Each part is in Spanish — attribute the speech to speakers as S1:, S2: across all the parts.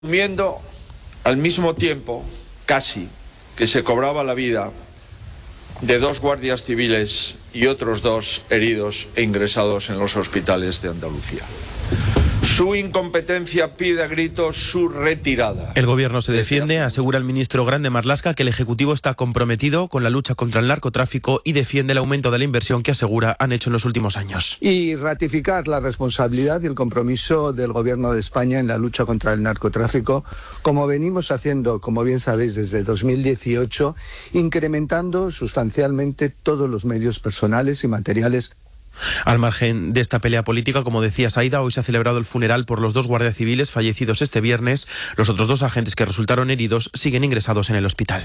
S1: Viendo al mismo tiempo, casi, que se cobraba la vida de 2 guardias civiles y otros 2 heridos e ingresados en los hospitales de Andalucía. Su incompetencia pide a gritos su retirada.
S2: El gobierno se defiende, asegura el ministro Grande Marlaska que el Ejecutivo está comprometido con la lucha contra el narcotráfico y defiende el aumento de la inversión que asegura han hecho en los últimos años.
S3: Y ratificar la responsabilidad y el compromiso del Gobierno de España en la lucha contra el narcotráfico, como venimos haciendo, como bien sabéis, desde 2018, incrementando sustancialmente todos los medios personales y materiales.
S2: Al margen de esta pelea política, como decía Saida, hoy se ha celebrado el funeral por los 2 guardias civiles fallecidos este viernes. Los otros 2 agentes que resultaron heridos siguen ingresados en el hospital.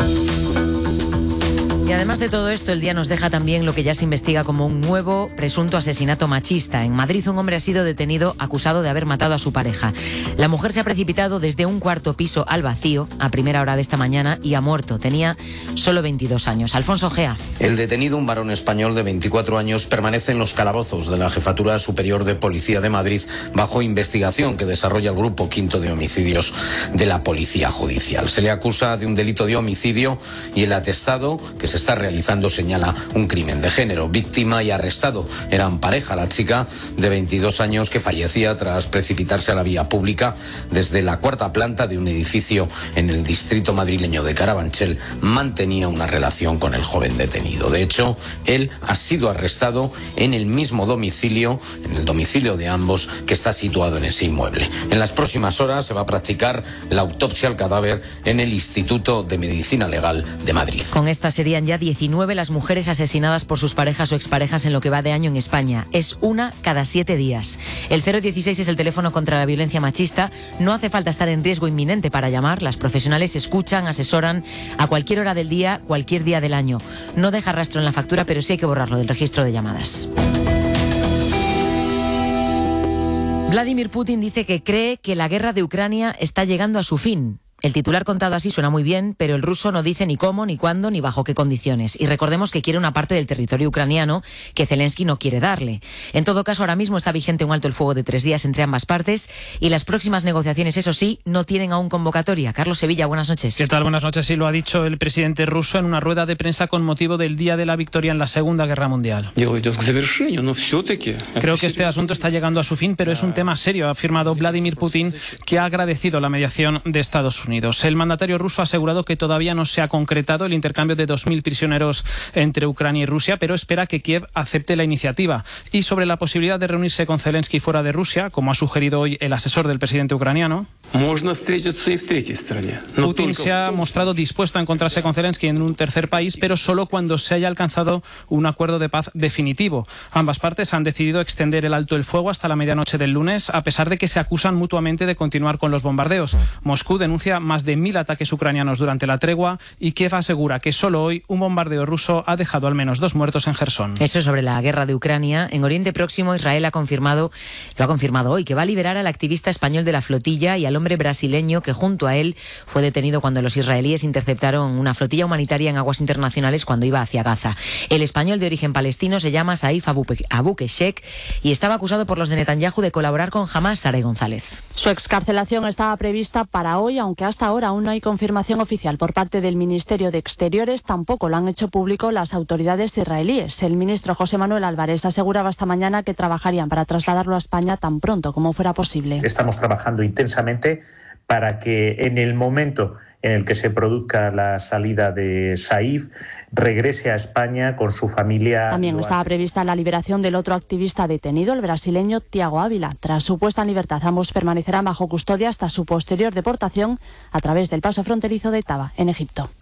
S4: Y además de todo esto, el día nos deja también lo que ya se investiga como un nuevo presunto asesinato machista. En Madrid, un hombre ha sido detenido acusado de haber matado a su pareja. La mujer se ha precipitado desde un 4º piso al vacío a primera hora de esta mañana y ha muerto. Tenía solo 22 años. Alfonso Gea.
S5: El detenido, un varón español de 24 años, permanece en los calabozos de la Jefatura Superior de Policía de Madrid bajo investigación que desarrolla el Grupo Quinto de Homicidios de la Policía Judicial. Se le acusa de un delito de homicidio y el atestado que se está realizando señala un crimen de género. Víctima y arrestado eran pareja. La chica de 22 años que fallecía tras precipitarse a la vía pública desde la 4ª planta de un edificio en el distrito madrileño de Carabanchel mantenía una relación con el joven detenido. De hecho, él ha sido arrestado en el mismo domicilio, en el domicilio de ambos, que está situado en ese inmueble. En las próximas horas se va a practicar la autopsia al cadáver en el Instituto de Medicina Legal de Madrid.
S4: Con esta serían ya 19 las mujeres asesinadas por sus parejas o exparejas en lo que va de año en España. Es una cada 7 días. El 016 es el teléfono contra la violencia machista. No hace falta estar en riesgo inminente para llamar. Las profesionales escuchan, asesoran a cualquier hora del día, cualquier día del año. No deja rastro en la factura, pero sí hay que borrarlo del registro de llamadas. Vladimir Putin dice que cree que la guerra de Ucrania está llegando a su fin. El titular contado así suena muy bien, pero el ruso no dice ni cómo, ni cuándo, ni bajo qué condiciones. Y recordemos que quiere una parte del territorio ucraniano que Zelensky no quiere darle. En todo caso, ahora mismo está vigente un alto el fuego de 3 días entre ambas partes y las próximas negociaciones, eso sí, no tienen aún convocatoria. Carlos Sevilla, buenas noches.
S6: ¿Qué tal? Buenas noches. Sí, lo ha dicho el presidente ruso en una rueda de prensa con motivo del Día de la Victoria en la Segunda Guerra Mundial. Creo que este asunto está llegando a su fin, pero es un tema serio, ha afirmado Vladimir Putin, que ha agradecido la mediación de Estados Unidos. El mandatario ruso ha asegurado que todavía no se ha concretado el intercambio de 2.000 prisioneros entre Ucrania y Rusia, pero espera que Kiev acepte la iniciativa. Y sobre la posibilidad de reunirse con Zelensky fuera de Rusia, como ha sugerido hoy el asesor del presidente ucraniano, Putin se ha mostrado dispuesto a encontrarse con Zelensky en un tercer país, pero solo cuando se haya alcanzado un acuerdo de paz definitivo. Ambas partes han decidido extender el alto el fuego hasta la medianoche del lunes, a pesar de que se acusan mutuamente de continuar con los bombardeos. Moscú denuncia más de 1.000 ataques ucranianos durante la tregua y Kiev asegura que solo hoy un bombardeo ruso ha dejado al menos 2 muertos en Jersón.
S4: Eso sobre la guerra de Ucrania. En Oriente Próximo, Israel lo ha confirmado hoy, que va a liberar al activista español de la flotilla y al hombre brasileño que junto a él fue detenido cuando los israelíes interceptaron una flotilla humanitaria en aguas internacionales cuando iba hacia Gaza. El español de origen palestino se llama Saif Abukeshek y estaba acusado por los de Netanyahu de colaborar con Hamas. Saray González.
S7: Su excarcelación estaba prevista para hoy, aunque hasta ahora aún no hay confirmación oficial por parte del Ministerio de Exteriores. Tampoco lo han hecho público las autoridades israelíes. El ministro José Manuel Álvarez aseguraba esta mañana que trabajarían para trasladarlo a España tan pronto como fuera posible.
S8: Estamos trabajando intensamente para que en el momento en el que se produzca la salida de Saif, regrese a España con su familia.
S7: También estaba prevista la liberación del otro activista detenido, el brasileño Tiago Ávila. Tras su puesta en libertad, ambos permanecerán bajo custodia hasta su posterior deportación a través del paso fronterizo de Taba, en Egipto.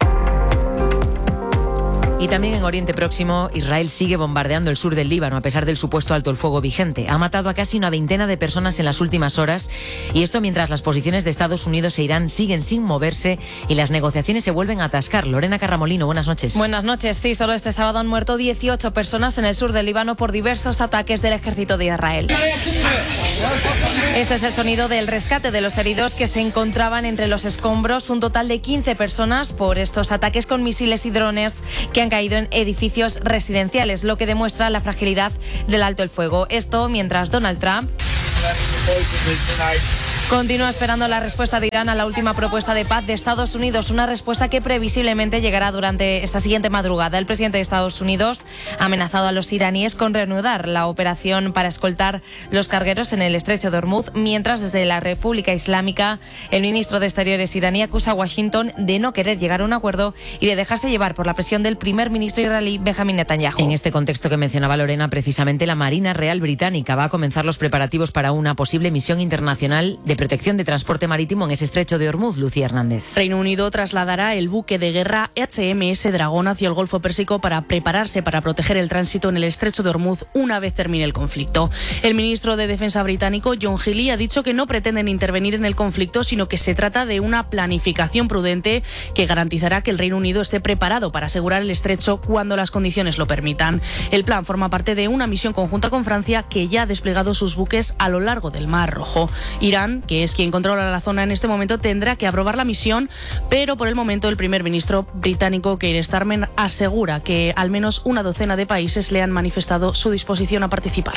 S4: Y también en Oriente Próximo, Israel sigue bombardeando el sur del Líbano a pesar del supuesto alto el fuego vigente. Ha matado a casi una veintena de personas en las últimas horas y esto mientras las posiciones de Estados Unidos e Irán siguen sin moverse y las negociaciones se vuelven a atascar. Lorena Carramolino, buenas noches.
S9: Buenas noches. Sí, solo este sábado han muerto 18 personas en el sur del Líbano por diversos ataques del ejército de Israel. Este es el sonido del rescate de los heridos que se encontraban entre los escombros. Un total de 15 personas por estos ataques con misiles y drones que han caído en edificios residenciales, lo que demuestra la fragilidad del alto el fuego. Esto mientras Donald Trump Continúa esperando la respuesta de Irán a la última propuesta de paz de Estados Unidos, una respuesta que previsiblemente llegará durante esta siguiente madrugada. El presidente de Estados Unidos ha amenazado a los iraníes con reanudar la operación para escoltar los cargueros en el estrecho de Hormuz, mientras desde la República Islámica el ministro de Exteriores iraní acusa a Washington de no querer llegar a un acuerdo y de dejarse llevar por la presión del primer ministro israelí Benjamin Netanyahu.
S4: En este contexto que mencionaba Lorena, precisamente la Marina Real Británica va a comenzar los preparativos para una posible misión internacional de protección de transporte marítimo en ese estrecho de Hormuz. Lucía Hernández.
S10: Reino Unido trasladará el buque de guerra HMS Dragón hacia el Golfo Pérsico para prepararse para proteger el tránsito en el estrecho de Hormuz una vez termine el conflicto. El ministro de Defensa británico, John Healey, ha dicho que no pretenden intervenir en el conflicto, sino que se trata de una planificación prudente que garantizará que el Reino Unido esté preparado para asegurar el estrecho cuando las condiciones lo permitan. El plan forma parte de una misión conjunta con Francia, que ya ha desplegado sus buques a lo largo del Mar Rojo. Irán, que es quien controla la zona en este momento, tendrá que aprobar la misión, pero por el momento el primer ministro británico, Keir Starmer, asegura que al menos una docena de países le han manifestado su disposición a participar.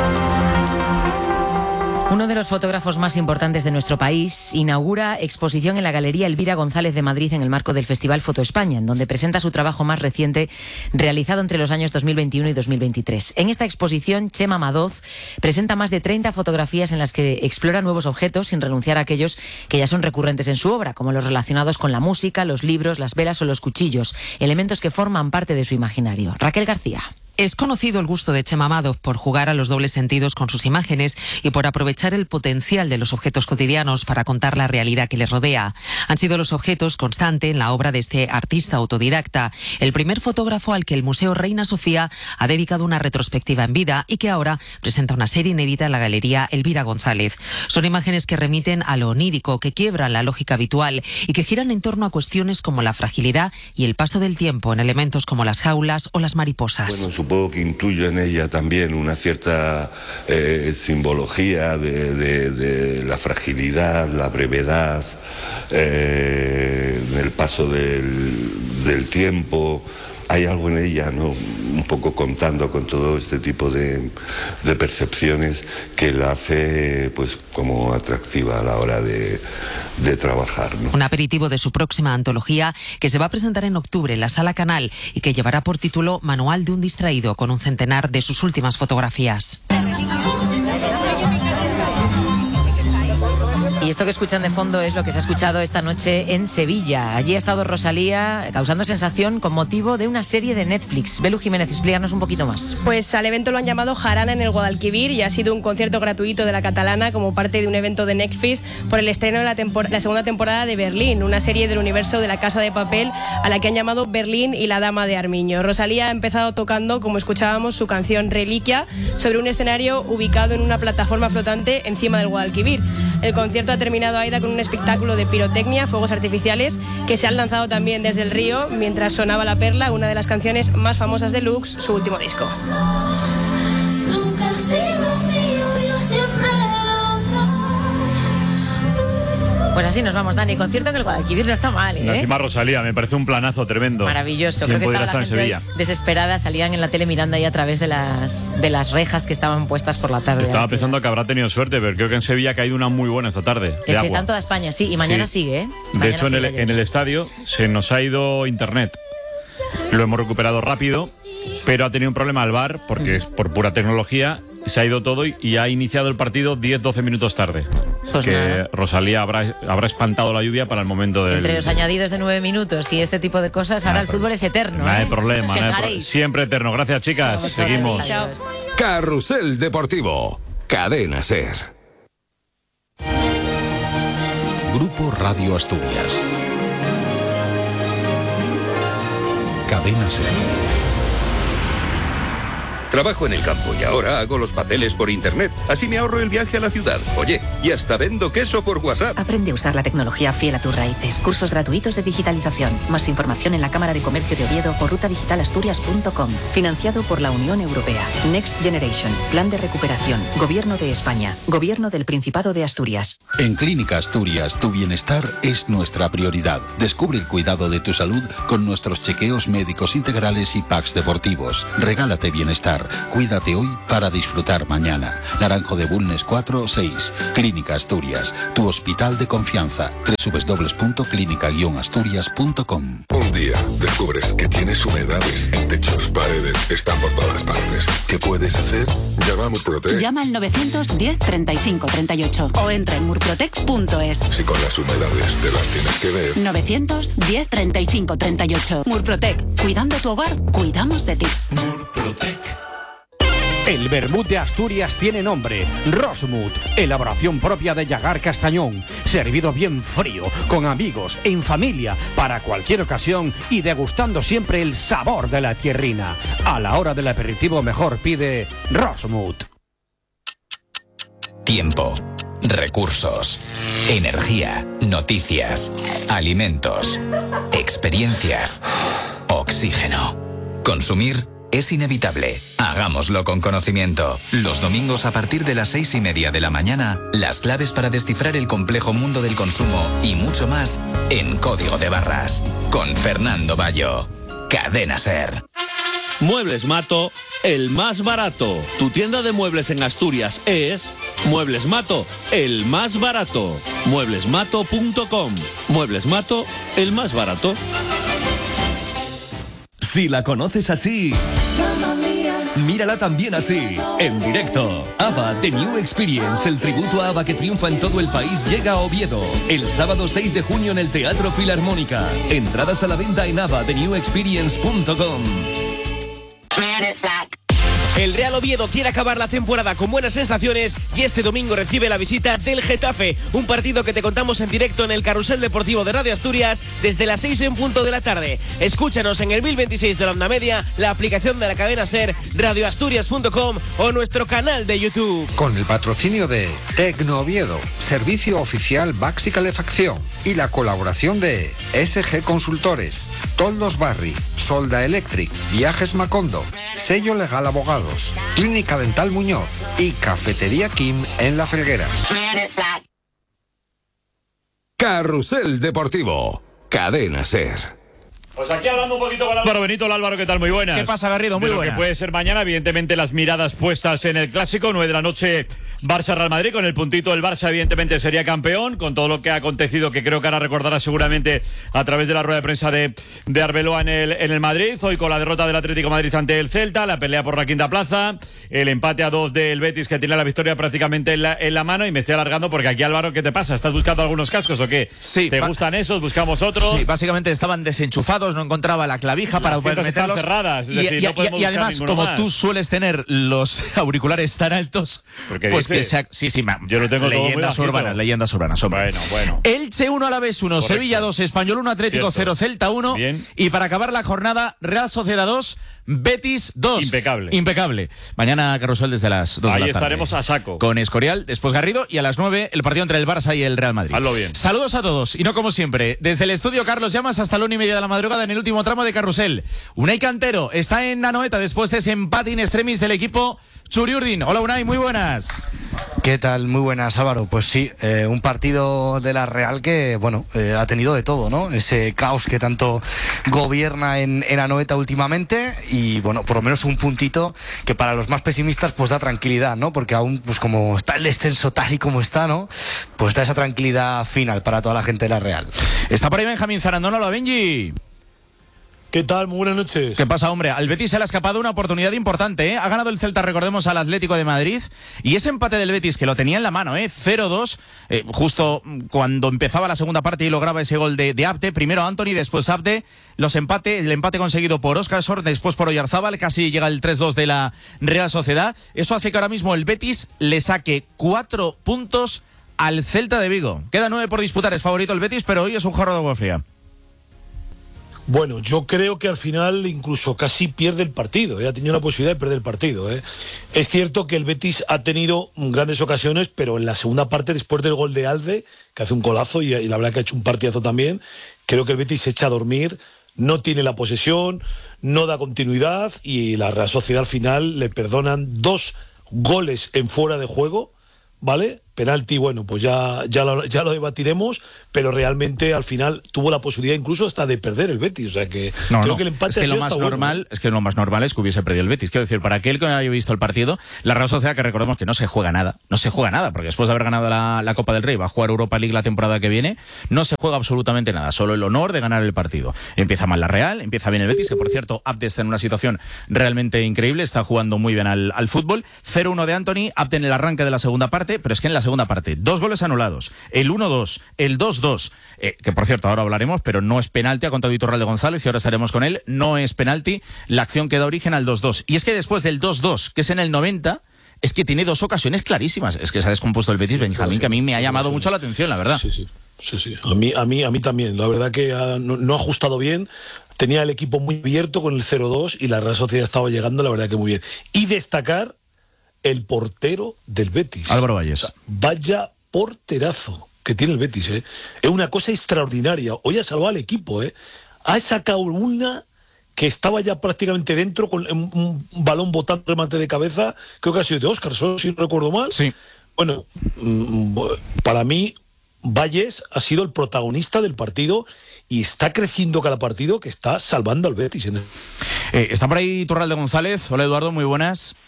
S4: Uno de los fotógrafos más importantes de nuestro país inaugura exposición en la Galería Elvira González de Madrid en el marco del Festival Foto España, en donde presenta su trabajo más reciente realizado entre los años 2021 y 2023. En esta exposición, Chema Madoz presenta más de 30 fotografías en las que explora nuevos objetos sin renunciar a aquellos que ya son recurrentes en su obra, como los relacionados con la música, los libros, las velas o los cuchillos, elementos que forman parte de su imaginario. Raquel García.
S11: Es conocido el gusto de Chema Madoz por jugar a los dobles sentidos con sus imágenes y por aprovechar el potencial de los objetos cotidianos para contar la realidad que les rodea. Han sido los objetos constante en la obra de este artista autodidacta, el primer fotógrafo al que el Museo Reina Sofía ha dedicado una retrospectiva en vida y que ahora presenta una serie inédita en la Galería Elvira González. Son imágenes que remiten a lo onírico, que quiebran la lógica habitual y que giran en torno a cuestiones como la fragilidad y el paso del tiempo en elementos como las jaulas o las mariposas.
S12: Supongo que intuyo en ella también una cierta simbología de la fragilidad, la brevedad, el paso del tiempo. Hay algo en ella, ¿no? Un poco contando con todo este tipo de percepciones que la hace pues como atractiva a la hora de trabajar, ¿no?
S11: Un aperitivo de su próxima antología que se va a presentar en octubre en la Sala Canal y que llevará por título Manual de un distraído, con un centenar de sus últimas fotografías.
S4: Y esto que escuchan de fondo es lo que se ha escuchado esta noche en Sevilla. Allí ha estado Rosalía causando sensación con motivo de una serie de Netflix. Belu Jiménez, explícanos un poquito más.
S13: Pues al evento lo han llamado Jarana en el Guadalquivir y ha sido un concierto gratuito de La Catalana como parte de un evento de Netflix por el estreno de la segunda temporada de Berlín, una serie del universo de La Casa de Papel a la que han llamado Berlín y la Dama de Armiño. Rosalía ha empezado tocando, como escuchábamos, su canción Reliquia sobre un escenario ubicado en una plataforma flotante encima del Guadalquivir. El concierto ha terminado, Aida, con un espectáculo de pirotecnia, fuegos artificiales, que se han lanzado también desde el río mientras sonaba La Perla, una de las canciones más famosas de Lux, su último disco.
S14: Nunca has sido mío, yo siempre
S4: Pues así nos vamos, Dani. Concierto en el Guadalquivir no está mal, ¿eh?
S15: Encima Rosalía, me parece un planazo tremendo.
S4: Maravilloso. Creo que estaba la gente desesperada, salían en la tele mirando ahí a través de las rejas que estaban puestas por la tarde.
S15: Estaba pensando que habrá tenido suerte, pero creo que en Sevilla ha caído una muy buena esta tarde.
S4: Está en toda España, sí, y mañana sigue, ¿eh?
S15: De hecho, en el estadio se nos ha ido internet. Lo hemos recuperado rápido, pero ha tenido un problema al VAR, porque es por pura tecnología. Se ha ido todo y ha iniciado el partido 10-12 minutos tarde.
S4: Pues que nada.
S15: Rosalía habrá espantado la lluvia para el momento del...
S4: Entre los añadidos de 9 minutos y este tipo de cosas, ahora el fútbol es eterno.
S15: No hay problema, siempre eterno. Gracias, chicas. Seguimos.
S16: Carrusel Deportivo. Cadena SER. Grupo Radio Asturias. Cadena SER.
S17: Trabajo en el campo y ahora hago los papeles por internet. Así me ahorro el viaje a la ciudad. Oye, y hasta vendo queso por WhatsApp.
S18: Aprende a usar la tecnología fiel a tus raíces. Cursos gratuitos de digitalización. Más información en la Cámara de Comercio de Oviedo o rutadigitalasturias.com. Financiado por la Unión Europea. Next Generation. Plan de recuperación. Gobierno de España. Gobierno del Principado de Asturias.
S16: En Clínica Asturias, tu bienestar es nuestra prioridad. Descubre el cuidado de tu salud con nuestros chequeos médicos integrales y packs deportivos. Regálate bienestar. Cuídate hoy para disfrutar mañana. Naranjo de Bulnes 4-6. Clínica Clínica Asturias, tu hospital de confianza. www.clinica-asturias.com.
S19: Un día descubres que tienes humedades en techos, paredes, están por todas partes. ¿Qué puedes hacer? Llama a Murprotec.
S20: Llama al 910 35 38 o entra en murprotec.es.
S19: Si con las humedades te las tienes que ver.
S20: 910 35 38. Murprotec. Cuidando tu hogar, cuidamos de ti.
S21: Murprotec. El vermut de Asturias tiene nombre, Rosmut, elaboración propia de Llagar Castañón, servido bien frío, con amigos, en familia, para cualquier ocasión y degustando siempre el sabor de la tierrina. A la hora del aperitivo mejor pide Rosmut.
S22: Tiempo, recursos, energía, noticias, alimentos, experiencias, oxígeno. Consumir es inevitable. Hagámoslo con conocimiento. Los domingos a partir de las 6:30 de la mañana, las claves para descifrar el complejo mundo del consumo y mucho más en Código de Barras. Con Fernando Bayo. Cadena SER.
S23: Muebles Mato, el más barato. Tu tienda de muebles en Asturias es Muebles Mato, el más barato. Mueblesmato.com. Muebles Mato, el más barato.
S24: Si la conoces así, mírala también así, en directo. ABBA The New Experience, el tributo a ABBA que triunfa en todo el país, llega a Oviedo el sábado 6 de junio en el Teatro Filarmónica. Entradas a la venta en abbatheNewExperience.com.
S25: El Real Oviedo quiere acabar la temporada con buenas sensaciones y este domingo recibe la visita del Getafe, un partido que te contamos en directo en el Carrusel Deportivo de Radio Asturias desde las 6 en punto de la tarde. Escúchanos en el 1026 de la onda media, la aplicación de la cadena SER, radioasturias.com o nuestro canal de YouTube.
S26: Con el patrocinio de Tecnooviedo, servicio oficial Baxi Calefacción, y la colaboración de SG Consultores, Toldos Barri, Solda Electric, Viajes Macondo, Sello Legal Abogados, Clínica Dental Muñoz y Cafetería Kim en La Felguera.
S27: Carrusel Deportivo, Cadena SER.
S15: Pues aquí hablando un poquito con Álvaro Benito. Álvaro, ¿qué tal? Muy buenas.
S28: ¿Qué pasa, Garrido? Muy buenas.
S15: Que puede ser mañana, evidentemente, las miradas puestas en el Clásico, 9 de la noche, Barça-Real Madrid. Con el puntito del Barça, evidentemente, sería campeón, con todo lo que ha acontecido, que creo que ahora recordará seguramente a través de la rueda de prensa de Arbeloa en el Madrid. Hoy con la derrota del Atlético de Madrid ante el Celta, la pelea por la quinta plaza, el empate a 2 del Betis, que tiene la victoria prácticamente en la mano. Y me estoy alargando porque aquí, Álvaro, ¿qué te pasa? ¿Estás buscando algunos cascos o qué?
S28: Sí.
S15: ¿Te gustan esos? ¿Buscamos otros?
S28: Sí, básicamente estaban desenchufados, no encontraba la clavija para poder meterlos.
S15: Están cerradas, es decir, no podemos
S28: y además, como
S15: más.
S28: tú sueles tener los auriculares tan altos, pues que sea... Sí,
S15: yo lo tengo
S28: leyendas urbanas, hombre.
S15: Bueno.
S28: Elche 1, Alavés 1, correcto. Sevilla 2, Español 1, Atlético 0, Celta 1. Bien. Y para acabar la jornada, Real Sociedad 2, Betis 2. Impecable. Mañana Carrusel desde las 2 de la tarde.
S15: Ahí estaremos a saco.
S28: Con Escorial, después Garrido, y a las 9 el partido entre el Barça y el Real Madrid.
S15: Hazlo bien.
S28: Saludos a todos, y no como siempre, desde el estudio Carlos Llamas hasta la 1:30 de la madrugada en el último tramo de Carrusel. Unai Cantero está en Anoeta después de ese empate in extremis del equipo Churiurdin. Hola Unai, muy buenas.
S29: ¿Qué tal? Muy buenas, Álvaro. Pues sí, un partido de la Real que, ha tenido de todo, ¿no? Ese caos que tanto gobierna en Anoeta últimamente y, por lo menos un puntito que para los más pesimistas pues da tranquilidad, ¿no? Porque aún, pues como está el descenso tal y como está, ¿no? Pues da esa tranquilidad final para toda la gente de la Real.
S28: Está por ahí Benjamín Zarandón. Hola, Benji.
S30: ¿Qué tal? Muy buenas noches.
S28: ¿Qué pasa, hombre? Al Betis se le ha escapado una oportunidad importante, ¿eh? Ha ganado el Celta, recordemos, al Atlético de Madrid. Y ese empate del Betis, que lo tenía en la mano, 0-2, justo cuando empezaba la segunda parte y lograba ese gol de Abde. Primero Antony, después Abde. El empate conseguido por Óscar Sor, después por Oyarzábal. Casi llega el 3-2 de la Real Sociedad. Eso hace que ahora mismo el Betis le saque 4 puntos al Celta de Vigo. Queda 9 por disputar, es favorito el Betis, pero hoy es un jarro de agua fría.
S30: Bueno, yo creo que al final incluso casi pierde el partido, ha tenido la posibilidad de perder el partido. Es cierto que el Betis ha tenido grandes ocasiones, pero en la segunda parte, después del gol de Alde, que hace un golazo y la verdad que ha hecho un partidazo también, creo que el Betis se echa a dormir, no tiene la posesión, no da continuidad y la Real Sociedad al final le perdonan 2 goles en fuera de juego, ¿vale? penalti, bueno, pues ya lo debatiremos, pero realmente al final tuvo la posibilidad incluso hasta de perder el Betis, o sea que creo que el empate
S28: es que lo más normal es que que hubiese perdido el Betis. Quiero decir, para aquel que no haya visto el partido, la Real Sociedad, que recordemos que no se juega nada, porque después de haber ganado la Copa del Rey va a jugar Europa League la temporada que viene, no se juega absolutamente nada, solo el honor de ganar el partido. Empieza mal la Real, empieza bien el Betis, que por cierto Abde está en una situación realmente increíble, está jugando muy bien al fútbol. 0-1 de Anthony, Abde en el arranque de la segunda parte, pero es que en la segunda parte 2 goles anulados, el 1-2, el 2-2, que por cierto ahora hablaremos, pero no es penalti, ha contado Iturralde González y ahora estaremos con él, no es penalti la acción que da origen al 2-2. Y es que después del 2-2, que es en el 90, es que tiene 2 ocasiones clarísimas. Es que se ha descompuesto el Betis, Benjamín, que a mí me ha llamado mucho la atención, la verdad.
S30: Sí. A mí también. La verdad que no ha ajustado bien. Tenía el equipo muy abierto con el 0-2 y la Real Sociedad estaba llegando, la verdad que muy bien. Y destacar el portero del Betis.
S28: Álvaro Valles.
S30: O sea, vaya porterazo que tiene el Betis, ¿eh? Es una cosa extraordinaria. Hoy ha salvado al equipo, ¿eh? Ha sacado una que estaba ya prácticamente dentro con un balón botando remate de cabeza, creo que ha sido de Óscar, si no recuerdo mal.
S28: Sí.
S30: Bueno, para mí Valles ha sido el protagonista del partido y está creciendo cada partido, que está salvando al Betis.
S28: Está por ahí Iturralde González. Hola Eduardo, muy buenas.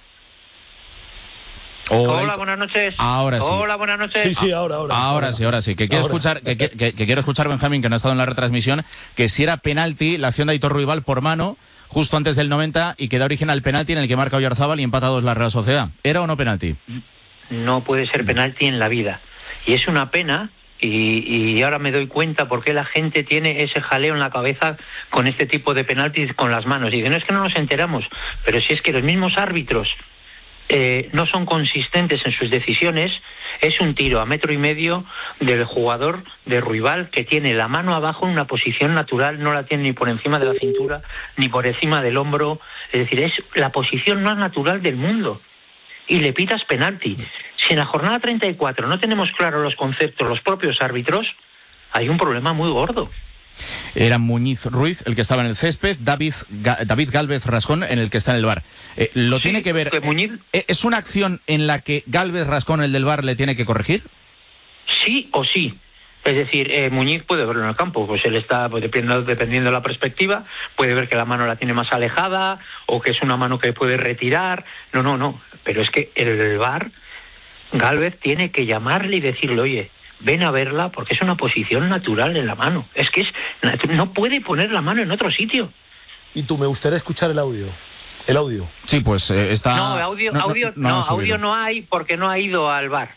S1: Hola, buenas noches.
S28: Ahora sí.
S1: Hola, buenas noches.
S30: Sí, ahora.
S28: Ahora sí. Que quiero escuchar, Benjamín, que no ha estado en la retransmisión, que si era penalti la acción de Aitor Ruibal por mano justo antes del 90 y que da origen al penalti en el que marca Oyarzábal y empata 2 la Real Sociedad. ¿Era o no penalti?
S1: No puede ser penalti en la vida. Y es una pena, y ahora me doy cuenta por qué la gente tiene ese jaleo en la cabeza con este tipo de penaltis con las manos. Y dicen, no, es que no nos enteramos, pero si es que los mismos árbitros no son consistentes en sus decisiones. Es un tiro a 1,5 metros del jugador de Ruibal, que tiene la mano abajo en una posición natural, no la tiene ni por encima de la cintura ni por encima del hombro, es decir, es la posición más natural del mundo, y le pitas penalti. Si en la jornada 34 no tenemos claros los conceptos los propios árbitros, hay un problema muy gordo.
S28: Era Muñiz Ruiz el que estaba en el césped, David Gálvez Rascón en el que está en el VAR. ¿Lo tiene que ver? ¿Es una acción en la que Gálvez Rascón, el del VAR, le tiene que corregir?
S1: Sí o sí. Es decir, Muñiz puede verlo en el campo, pues él está, pues, dependiendo de la perspectiva, puede ver que la mano la tiene más alejada o que es una mano que puede retirar. No. Pero es que el VAR, Gálvez tiene que llamarle y decirle, oye, ven a verla porque es una posición natural en la mano. Es que no puede poner la mano en otro sitio.
S30: Y tú, me gustaría escuchar el audio.
S28: Sí, pues está...
S1: No, audio no hay porque no ha ido al VAR.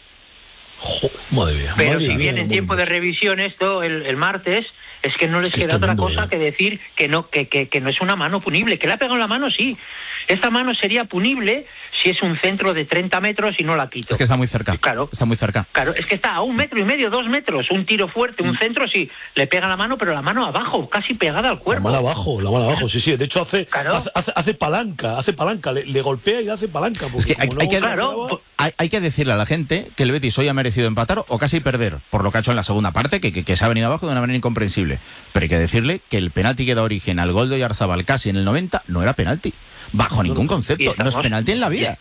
S30: Madre mía.
S1: Pero si viene en tiempo de revisión esto el martes, es que no les queda otra cosa que decir que no es una mano punible. Que le ha pegado la mano, sí. Esta mano sería punible si es un centro de 30 metros y no la quito.
S28: Es que está muy cerca.
S1: Claro.
S28: Está muy cerca.
S1: Claro, es que está a 1,5 metros, 2 metros. Un tiro fuerte, un centro, sí. Le pega la mano, pero la mano abajo, casi pegada al cuerpo.
S30: La mano abajo, sí. De hecho, hace palanca. Le golpea y hace palanca.
S28: Es que hay que decirle a la gente que el Betis hoy ha merecido empatar o casi perder por lo que ha hecho en la segunda parte, que se ha venido abajo de una manera incomprensible. Pero hay que decirle que el penalti que da origen al gol de Oyarzábal casi en el 90 no era penalti. Bajo ningún concepto. No es penalti en la vida.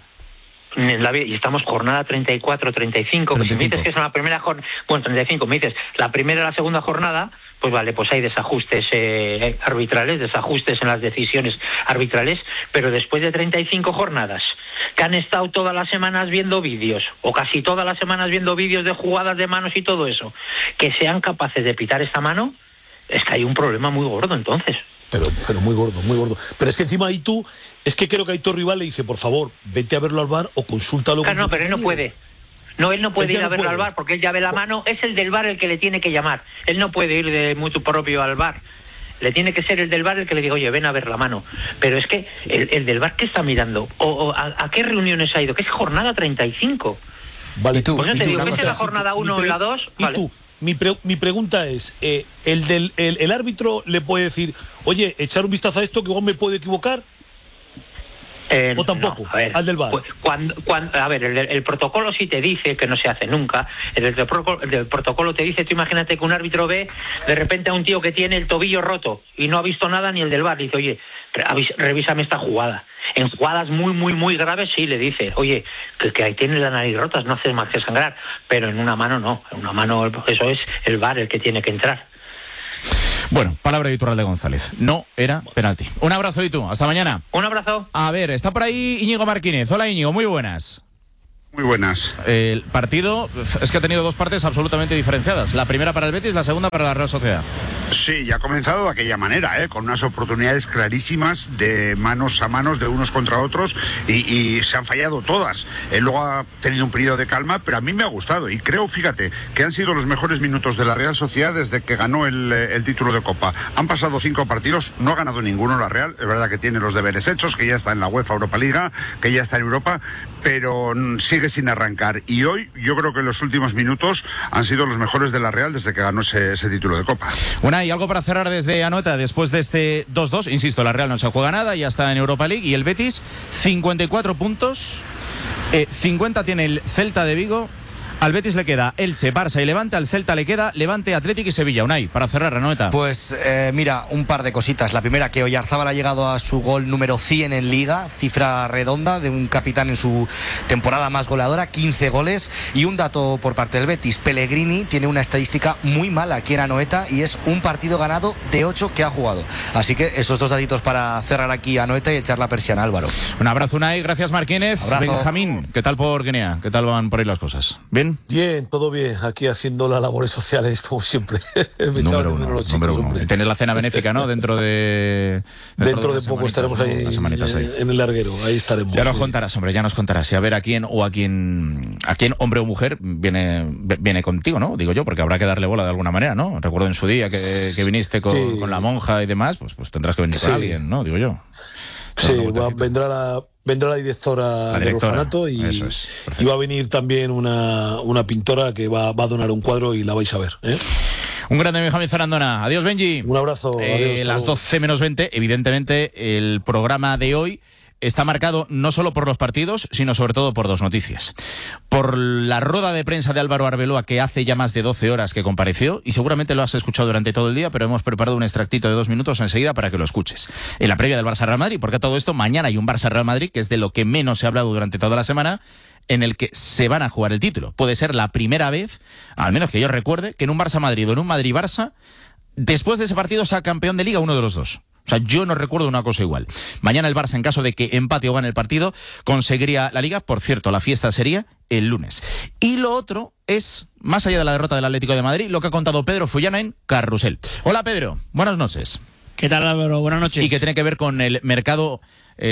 S1: Y estamos jornada 34, 35. Pues si me dices que es la primera jornada, bueno, 35, me dices la primera y la segunda jornada, pues vale, pues hay desajustes arbitrales, desajustes en las decisiones arbitrales, pero después de 35 jornadas, que han estado todas las semanas viendo vídeos, o casi todas las semanas viendo vídeos de jugadas de manos y todo eso, que sean capaces de pitar esta mano, es que hay un problema muy gordo entonces.
S30: Pero muy gordo. Pero es que encima ahí es que creo que Aitor Ruibal le dice, por favor, vete a verlo al VAR o consúltalo.
S1: Claro, no, pero él no puede. No, él no puede ir a verlo al VAR porque él ya ve la mano. Es el del VAR el que le tiene que llamar. Él no puede ir de mutuo propio al VAR. Le tiene que ser el del VAR el que le diga, oye, ven a ver la mano. Pero es que el del VAR, ¿qué está mirando? ¿A qué reuniones ha ido? Que es jornada 35.
S30: Vale, tú.
S1: Pues no te digo, vete la jornada 1 o la 2. Vale.
S30: Tú. Mi pregunta es, ¿el árbitro le puede decir, oye, echar un vistazo a esto que igual me puede equivocar? ¿O tampoco?
S1: No, a ver,
S30: al del VAR.
S1: A ver, el protocolo sí te dice, que no se hace nunca, el protocolo te dice, tú imagínate que un árbitro ve de repente a un tío que tiene el tobillo roto y no ha visto nada ni el del VAR, y dice, oye, revísame esta jugada. En jugadas muy, muy, muy graves sí le dice, oye, que ahí tienes la nariz rota, no haces más que sangrar, pero en una mano no, en una mano eso es el VAR el que tiene que entrar.
S28: Bueno, palabra de Iturralde González. No era penalti. Un abrazo, y tú. Hasta mañana.
S1: Un abrazo.
S28: A ver, está por ahí Íñigo Martínez. Hola, Íñigo, muy buenas.
S2: Muy buenas.
S28: El partido es que ha tenido dos partes absolutamente diferenciadas. La primera para el Betis, la segunda para la Real Sociedad.
S2: Sí, ya ha comenzado de aquella manera, con unas oportunidades clarísimas de manos a manos, de unos contra otros, y se han fallado todas. Luego ha tenido un periodo de calma, pero a mí me ha gustado. Y creo, fíjate, que han sido los mejores minutos de la Real Sociedad desde que ganó el título de Copa. Han pasado 5 partidos, no ha ganado ninguno la Real. Es verdad que tiene los deberes hechos, que ya está en la UEFA Europa Liga, que ya está en Europa, pero sigue sin arrancar. Y hoy yo creo que los últimos minutos han sido los mejores de la Real desde que ganó ese título de Copa.
S28: ¿Y algo para cerrar desde Anoeta después de este 2-2? Insisto, la Real no se juega nada, ya está en Europa League, y el Betis 54 puntos, 50 tiene el Celta de Vigo. Al Betis le queda Elche, Barça y Levante. Al Celta le queda Levante, Atlético y Sevilla. Unai, para cerrar, Anoeta.
S29: Pues mira, un par de cositas. La primera, que Oyarzábal ha llegado a su gol número 100 en Liga, cifra redonda de un capitán en su temporada más goleadora, 15 goles. Y un dato por parte del Betis: Pellegrini tiene una estadística muy mala aquí en Anoeta, y es un partido ganado de 8 que ha jugado. Así que esos dos datitos para cerrar aquí Anoeta y echar la persiana, Álvaro.
S28: Un abrazo, Unai. Gracias, Martínez.
S29: Abrazo.
S28: Benjamín, ¿qué tal por Guinea? ¿Qué tal van por ahí las cosas? ¿Bien?
S30: Bien, todo bien. Aquí haciendo las labores sociales, como siempre.
S28: Número uno. Tener la cena benéfica, ¿no? Dentro de
S30: poco estaremos ahí, en el larguero. Ahí estaremos.
S28: Ya nos contarás, hombre, ya nos contarás. Y a ver a quién, hombre o mujer, viene contigo, ¿no? Digo yo, porque habrá que darle bola de alguna manera, ¿no? Recuerdo en su día que viniste con la monja y demás, pues tendrás que venir con alguien, ¿no? Digo yo.
S30: Sí, vendrá la directora del orfanato y va a venir también una pintora que va a donar un cuadro y la vais a ver.
S28: Un grande Benjamín Zarandona. Adiós, Benji.
S30: Un abrazo. Adiós,
S28: las 12 menos 20, evidentemente, el programa de hoy está marcado no solo por los partidos, sino sobre todo por dos noticias. Por la rueda de prensa de Álvaro Arbeloa, que hace ya más de 12 horas que compareció, y seguramente lo has escuchado durante todo el día, pero hemos preparado un extractito de 2 minutos enseguida para que lo escuches. En la previa del Barça-Real Madrid, porque todo esto, mañana hay un Barça-Real Madrid, que es de lo que menos se ha hablado durante toda la semana, en el que se van a jugar el título. Puede ser la primera vez, al menos que yo recuerde, que en un Barça-Madrid o en un Madrid-Barça, después de ese partido sea campeón de Liga uno de los dos. O sea, yo no recuerdo una cosa igual. Mañana el Barça, en caso de que empate o gane el partido, conseguiría la Liga. Por cierto, la fiesta sería el lunes. Y lo otro es, más allá de la derrota del Atlético de Madrid, lo que ha contado Pedro Fullana en Carrusel. Hola, Pedro. Buenas noches.
S3: ¿Qué tal, Álvaro? Buenas noches.
S28: Y que tiene que ver con el mercado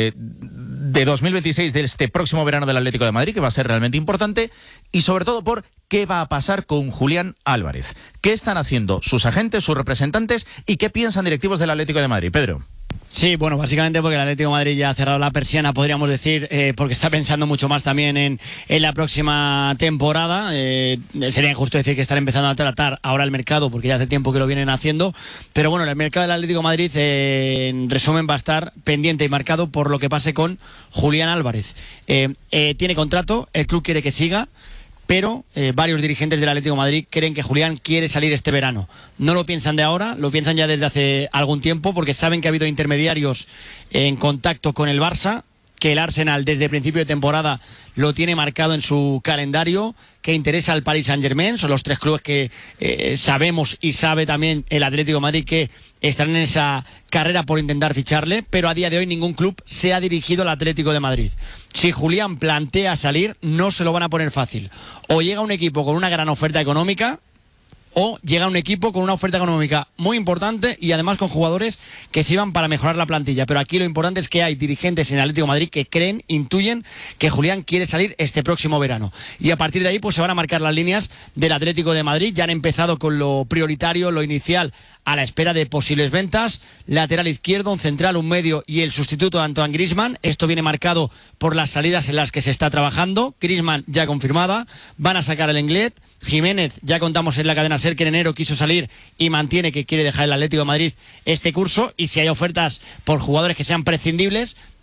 S28: de 2026 de este próximo verano del Atlético de Madrid, que va a ser realmente importante, y sobre todo por qué va a pasar con Julián Álvarez. ¿Qué están haciendo sus agentes, sus representantes, y qué piensan directivos del Atlético de Madrid? Pedro.
S3: Sí, bueno, básicamente porque el Atlético de Madrid ya ha cerrado la persiana, podríamos decir, porque está pensando mucho más también en la próxima temporada. Sería injusto decir que están empezando a tratar ahora el mercado, porque ya hace tiempo que lo vienen haciendo. Pero bueno, el mercado del Atlético de Madrid, en resumen, va a estar pendiente y marcado por lo que pase con Julián Álvarez. Tiene contrato, el club quiere que siga, pero varios dirigentes del Atlético de Madrid creen que Julián quiere salir este verano. No lo piensan de ahora, lo piensan ya desde hace algún tiempo, porque saben que ha habido intermediarios en contacto con el Barça, que el Arsenal desde el principio de temporada lo tiene marcado en su calendario, que interesa al Paris Saint-Germain. Son los tres clubes que sabemos, y sabe también el Atlético de Madrid, que están en esa carrera por intentar ficharle, pero a día de hoy ningún club se ha dirigido al Atlético de Madrid. Si Julián plantea salir, no se lo van a poner fácil. O llega un equipo con una gran oferta económica, o llega un equipo con una oferta económica muy importante y además con jugadores que sirvan para mejorar la plantilla. Pero aquí lo importante es que hay dirigentes en el Atlético de Madrid que creen, intuyen que Julián quiere salir este próximo verano. Y a partir de ahí pues se van a marcar las líneas del Atlético de Madrid. Ya han empezado con lo prioritario, lo inicial, a la espera de posibles ventas. Lateral izquierdo, un central, un medio y el sustituto de Antoine Griezmann. Esto viene marcado por las salidas en las que se está trabajando. Griezmann ya confirmada. Van a sacar el Inglés. Jiménez, ya contamos en la cadena SER que en enero quiso salir y mantiene que quiere dejar el Atlético de Madrid este curso, y si hay ofertas por jugadores que sean prescindibles,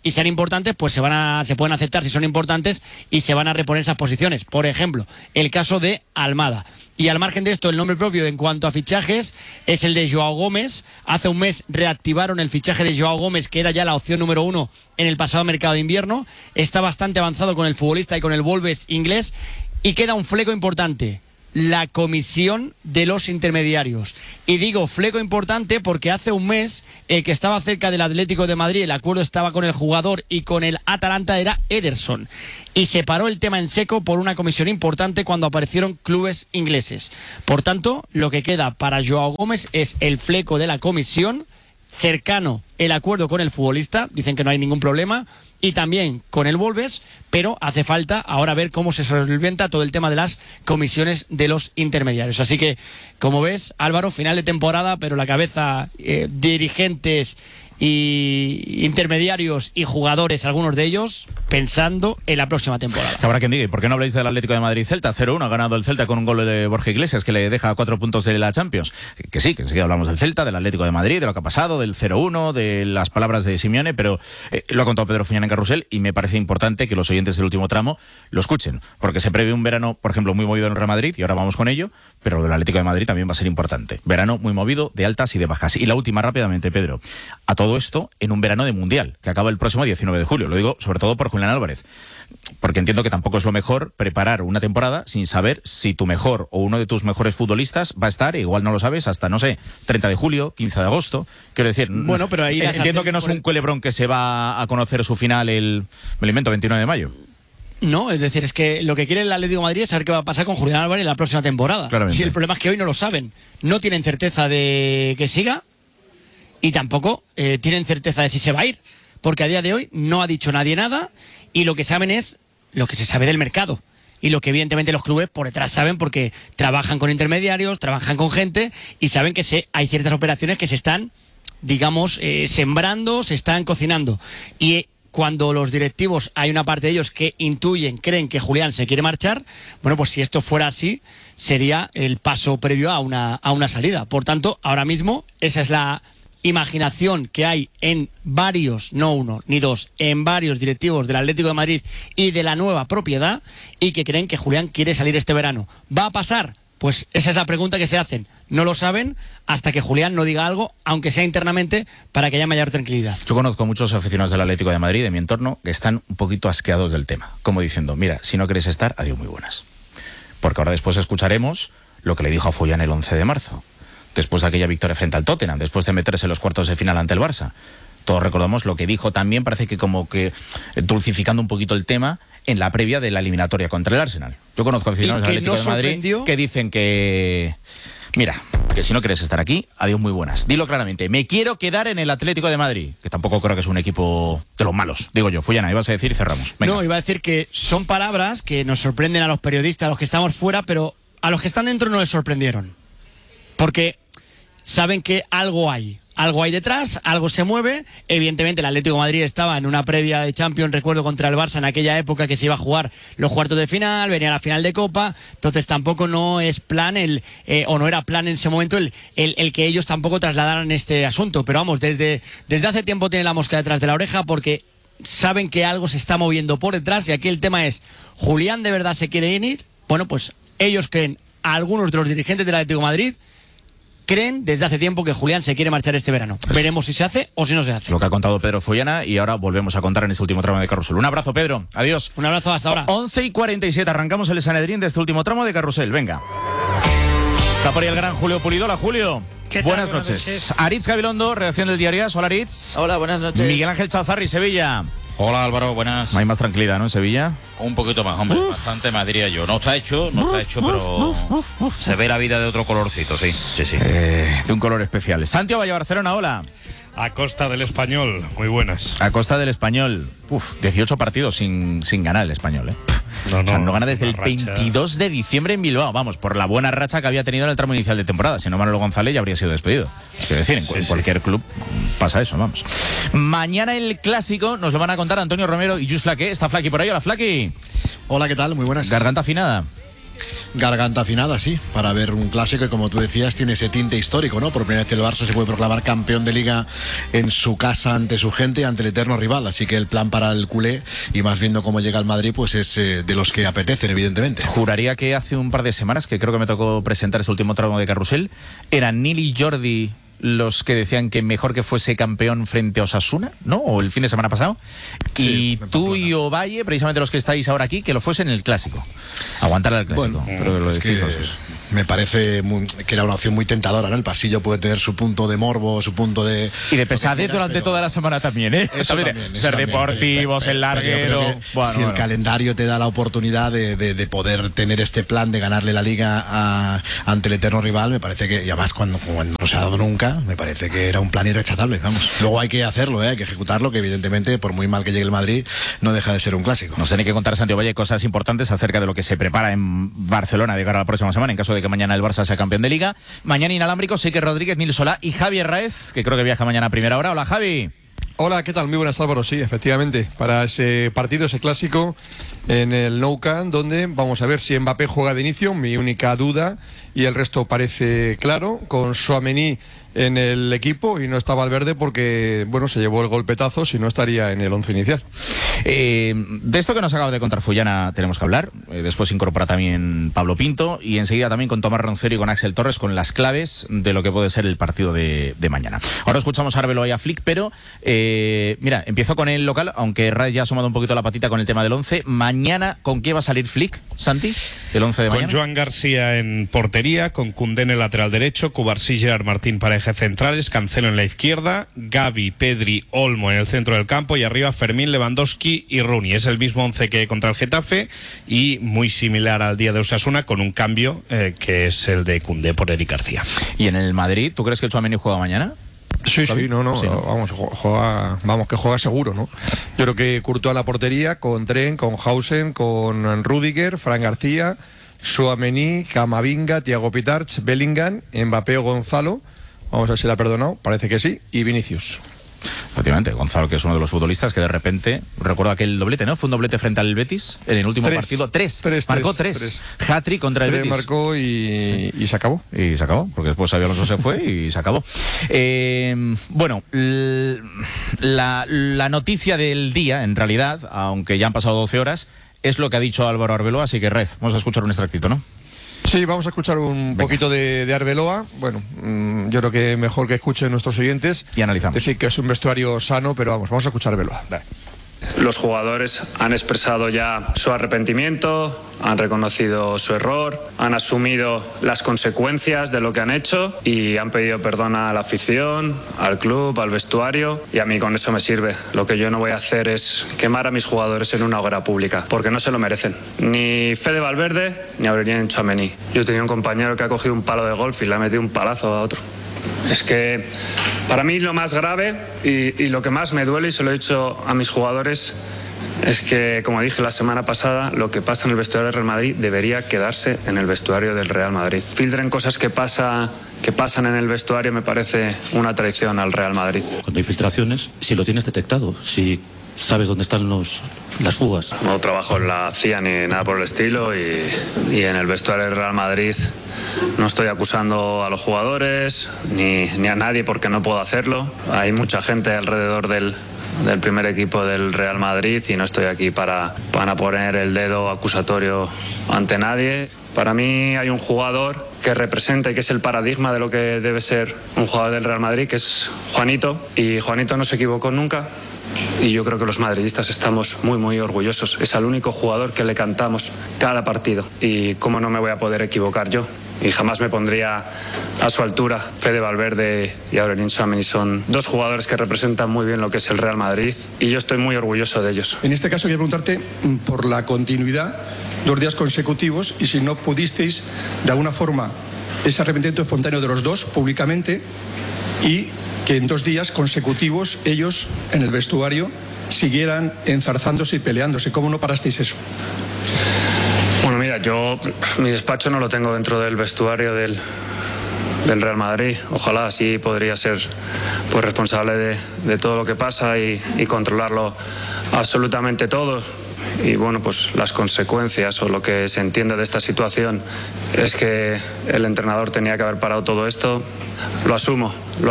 S3: y sean importantes, pues se pueden aceptar si son importantes y se van a reponer esas posiciones. Por ejemplo, el caso de Almada. Y al margen de esto, el nombre propio en cuanto a fichajes es el de Joao Gómez. Hace un mes reactivaron el fichaje de Joao Gómez, que era ya la opción número 1 en el pasado mercado de invierno. Está bastante avanzado con el futbolista y con el Wolves inglés. Y queda un fleco importante: la comisión de los intermediarios. Y digo fleco importante porque hace un mes que estaba cerca del Atlético de Madrid, el acuerdo estaba con el jugador y con el Atalanta, era Ederson. Y se paró el tema en seco por una comisión importante cuando aparecieron clubes ingleses. Por tanto, lo que queda para Joao Gómez es el fleco de la comisión, cercano el acuerdo con el futbolista, dicen que no hay ningún problema, y también con el Wolves, pero hace falta ahora ver cómo se solventa todo el tema de las comisiones de los intermediarios. Así que, como ves, Álvaro, final de temporada, pero la cabeza, dirigentes y intermediarios y jugadores, algunos de ellos, pensando en la próxima temporada.
S28: Habrá quien diga, ¿y por qué no habláis del Atlético de Madrid-Celta? 0-1 ha ganado el Celta con un gol de Borja Iglesias que le deja 4 puntos de la Champions. Que sí hablamos del Celta, del Atlético de Madrid, de lo que ha pasado, del 0-1, de las palabras de Simeone, pero lo ha contado Pedro Fuñán en Carrusel y me parece importante que los oyentes del último tramo lo escuchen, porque se prevé un verano, por ejemplo, muy movido en el Real Madrid, y ahora vamos con ello, pero lo del Atlético de Madrid también va a ser importante. Verano muy movido, de altas y de bajas. Y la última rápidamente, Pedro. A todo esto en un verano de Mundial, que acaba el próximo 19 de julio. Lo digo sobre todo por Julián Álvarez, porque entiendo que tampoco es lo mejor preparar una temporada sin saber si tu mejor o uno de tus mejores futbolistas va a estar, igual no lo sabes, hasta, no sé, 30 de julio, 15 de agosto. Quiero decir,
S3: bueno, pero ahí
S28: entiendo que no es un culebrón que se va a conocer su final me lo invento, 29 de mayo.
S3: No, es decir, es que lo que quiere el Atlético de Madrid es saber qué va a pasar con Julián Álvarez en la próxima temporada.
S28: Claramente.
S3: Y el problema es que hoy no lo saben. No tienen certeza de que siga y tampoco tienen certeza de si se va a ir. Porque a día de hoy no ha dicho nadie nada y lo que saben es lo que se sabe del mercado. Y lo que evidentemente los clubes por detrás saben porque trabajan con intermediarios, trabajan con gente y saben que hay ciertas operaciones que se están, digamos, sembrando, se están cocinando. Y cuando los directivos, hay una parte de ellos que creen que Julián se quiere marchar, bueno, pues si esto fuera así, sería el paso previo a una salida. Por tanto, ahora mismo esa es la imaginación que hay en varios, no uno ni dos, en varios directivos del Atlético de Madrid y de la nueva propiedad, y que creen que Julián quiere salir este verano. ¿Va a pasar? Pues esa es la pregunta que se hacen. No lo saben hasta que Julián no diga algo, aunque sea internamente, para que haya mayor tranquilidad.
S28: Yo conozco muchos aficionados del Atlético de Madrid, de mi entorno, que están un poquito asqueados del tema, como diciendo, mira, si no quieres estar, adiós, muy buenas. Porque ahora después escucharemos lo que le dijo a Fullán el 11 de marzo, después de aquella victoria frente al Tottenham, después de meterse en los cuartos de final ante el Barça. Todos recordamos lo que dijo también, parece que como que dulcificando un poquito el tema, en la previa de la eliminatoria contra el Arsenal. Yo conozco aficionados del Atlético de Madrid que dicen que, mira, que si no quieres estar aquí, adiós, muy buenas. Dilo claramente, me quiero quedar en el Atlético de Madrid, que tampoco creo que es un equipo de los malos, digo yo. Fullana, ibas a decir y cerramos. Venga.
S3: No, iba a decir que son palabras que nos sorprenden a los periodistas, a los que estamos fuera, pero a los que están dentro no les sorprendieron. Porque saben que algo hay detrás, algo se mueve. Evidentemente el Atlético de Madrid estaba en una previa de Champions, recuerdo, contra el Barça en aquella época que se iba a jugar los cuartos de final, venía la final de Copa, entonces tampoco no es plan o no era plan en ese momento el que ellos tampoco trasladaran este asunto. Pero vamos, desde hace tiempo tienen la mosca detrás de la oreja porque saben que algo se está moviendo por detrás, y aquí el tema es, ¿Julián de verdad se quiere ir? Bueno, pues ellos creen, algunos de los dirigentes del Atlético de Madrid creen desde hace tiempo que Julián se quiere marchar este verano. Veremos si se hace o si no se hace.
S28: Lo que ha contado Pedro Fullana, y ahora volvemos a contar en este último tramo de Carrusel. Un abrazo, Pedro. Adiós.
S3: Un abrazo, hasta ahora.
S28: 11:47. Arrancamos el Sanedrín de este último tramo de Carrusel. Venga. Está por ahí el gran Julio Pulido. Hola, Julio. Buenas noches. Aritz Gabilondo, redacción del Diario AS. Hola, Aritz.
S5: Hola, buenas noches.
S28: Miguel Ángel Chazarri, Sevilla.
S5: Hola, Álvaro, buenas.
S28: No hay más tranquilidad, ¿no, en Sevilla?
S5: Un poquito más, hombre, bastante más, diría yo. No está hecho, pero se ve la vida de otro colorcito, sí.
S28: De un color especial. Santiago Valle, Barcelona, hola.
S6: A costa del Español, muy buenas.
S28: A costa del Español. 18 partidos sin ganar el Español, No gana desde el 22 de diciembre en Bilbao. Vamos, por la buena racha que había tenido en el tramo inicial de temporada. Si no, Manuel González ya habría sido despedido. Quiero decir, en cualquier club pasa eso, vamos. Mañana el clásico nos lo van a contar Antonio Romero y Just Flaque. ¿Está Flaque por ahí? Hola, Flaque.
S7: Hola, ¿qué tal? Muy buenas.
S28: Garganta afinada.
S4: garganta afinada, sí, para ver un clásico y, como tú decías, tiene ese tinte histórico, ¿no? Por primera vez el Barça se puede proclamar campeón de Liga en su casa, ante su gente, ante el eterno rival. Así que el plan para el culé, y más viendo cómo llega el Madrid, pues es de los que apetecen, evidentemente.
S28: Juraría que hace un par de semanas, que creo que me tocó presentar ese último tramo de Carrusel, eran Nil y Jordi los que decían que mejor que fuese campeón frente a Osasuna, ¿no? O el fin de semana pasado. Sí, y tú y Ovalle, precisamente los que estáis ahora aquí, que lo fuese en el Clásico. Aguantar al Clásico.
S4: Bueno,
S28: creo que lo decís.
S4: Me parece que era una opción muy tentadora, ¿no? El pasillo puede tener su punto de morbo, su punto de...
S28: Y de pesadez durante toda la semana también, ¿eh? Ser deportivos, el larguero...
S4: Si el calendario te da la oportunidad de poder tener este plan de ganarle la Liga ante el eterno rival, me parece que, y además cuando no se ha dado nunca, me parece que era un plan irrechazable, vamos. Luego hay que hacerlo, hay que ejecutarlo, que evidentemente, por muy mal que llegue el Madrid, no deja de ser un clásico.
S28: Nos tiene que contar Santiago Valle cosas importantes acerca de lo que se prepara en Barcelona de cara a la próxima semana, en caso de que mañana el Barça sea campeón de Liga. Mañana inalámbrico, Sique Rodríguez, Nil Solá y Javier Raez, que creo que viaja mañana a primera hora. Hola, Javi.
S7: Hola, ¿qué tal? Muy buenas, Álvaro. Sí, efectivamente, para ese partido, ese clásico en el Nou Camp, donde vamos a ver si Mbappé juega de inicio, mi única duda, y el resto parece claro, con Tchouaméni en el equipo, y no está Valverde porque, bueno, se llevó el golpetazo, si no estaría en el 11 inicial.
S28: De esto que nos acaba de contar Fullana tenemos que hablar. Después incorpora también Pablo Pinto, y enseguida también con Tomás Roncero y con Axel Torres, con las claves de lo que puede ser el partido de mañana. Ahora escuchamos a Arbeloa y a Flick, pero mira, empiezo con el local, aunque Ray ya ha asomado un poquito la patita con el tema del 11. Mañana, ¿con qué va a salir Flick, Santi? El 11 de mañana.
S6: Con Joan García en portería, con Koundé en el lateral derecho, Cubarsí, Gerard Martín para ejes centrales, Cancelo en la izquierda, Gavi, Pedri, Olmo en el centro del campo, y arriba Fermín, Lewandowski y Rooney. Es el mismo 11 que contra el Getafe, y muy similar al día de Osasuna, con un cambio que es el de Koundé por Eric García.
S28: ¿Y en el Madrid, tú crees que el Tchouaméni juega mañana?
S7: Sí, no, vamos, que juega seguro, ¿no? Yo creo que Courtois a la portería, con Trent, con Hausen, con Rüdiger, Fran García, Tchouaméni, Camavinga, Thiago Pitarch, Bellingham, Mbappé o Gonzalo, vamos a ver si la ha perdonado, parece que sí, y Vinicius.
S28: Efectivamente, Gonzalo, que es uno de los futbolistas que de repente, recuerdo aquel doblete, ¿no? Fue un doblete frente al Betis en el último partido. Marcó tres. Hat-trick contra el Betis.
S7: Marcó y se acabó.
S28: Y se acabó, porque después Xabi Alonso se fue y se acabó. Bueno, la noticia del día, en realidad, aunque ya han pasado 12 horas, es lo que ha dicho Álvaro Arbeloa, así que Red, vamos a escuchar un extractito, ¿no?
S7: Sí, vamos a escuchar un poquito de Arbeloa. Bueno, yo creo que mejor que escuchen nuestros oyentes.
S28: Y analizamos.
S7: Decir que es un vestuario sano, pero vamos a escuchar a Arbeloa. Dale.
S8: Los jugadores han expresado ya su arrepentimiento, han reconocido su error, han asumido las consecuencias de lo que han hecho y han pedido perdón a la afición, al club, al vestuario, y a mí con eso me sirve. Lo que yo no voy a hacer es quemar a mis jugadores en una hoguera pública, porque no se lo merecen. Ni Fede Valverde ni Aurélien Tchouaméni. Yo tenía un compañero que ha cogido un palo de golf y le ha metido un palazo a otro. Es que para mí lo más grave y lo que más me duele, y se lo he dicho a mis jugadores, es que, como dije la semana pasada, lo que pasa en el vestuario del Real Madrid debería quedarse en el vestuario del Real Madrid. Filtren cosas que pasan en el vestuario, me parece una traición al Real Madrid.
S9: Cuando hay filtraciones, si lo tienes detectado, si sabes dónde están las fugas.
S8: No trabajo en la CIA ni nada por el estilo, y en el vestuario del Real Madrid no estoy acusando a los jugadores ni a nadie, porque no puedo hacerlo. Hay mucha gente alrededor del primer equipo del Real Madrid y no estoy aquí para poner el dedo acusatorio ante nadie. Para mí hay un jugador que representa y que es el paradigma de lo que debe ser un jugador del Real Madrid, que es Juanito, y Juanito no se equivocó nunca. Y yo creo que los madridistas estamos muy, muy orgullosos. Es el único jugador que le cantamos cada partido. Y cómo no me voy a poder equivocar yo. Y jamás me pondría a su altura. Fede Valverde y Aurélien Tchouaméni son dos jugadores que representan muy bien lo que es el Real Madrid. Y yo estoy muy orgulloso de ellos.
S10: En este caso quiero preguntarte por la continuidad, 2 días consecutivos, y si no pudisteis, de alguna forma, ese arrepentimiento espontáneo de los dos públicamente, y que en 2 días consecutivos ellos en el vestuario siguieran enzarzándose y peleándose. ¿Cómo no parasteis eso?
S8: Bueno, mira, yo mi despacho no lo tengo dentro del vestuario del Real Madrid. Ojalá así podría ser pues responsable de todo lo que pasa y controlarlo absolutamente todo. bueno, pues las consecuencias o lo que se entiende de esta situación es que el entrenador tenía que haber parado todo esto. Lo asumo.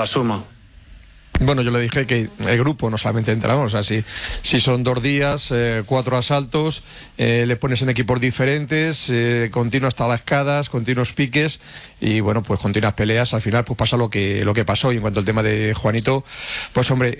S7: Bueno, yo le dije que el grupo, no solamente entrenador, o sea, si son 2 días, 4 asaltos, le pones en equipos diferentes, continuas talascadas, continuos piques y bueno, pues continuas peleas, al final pues pasa lo que pasó. Y en cuanto al tema de Juanito, pues hombre,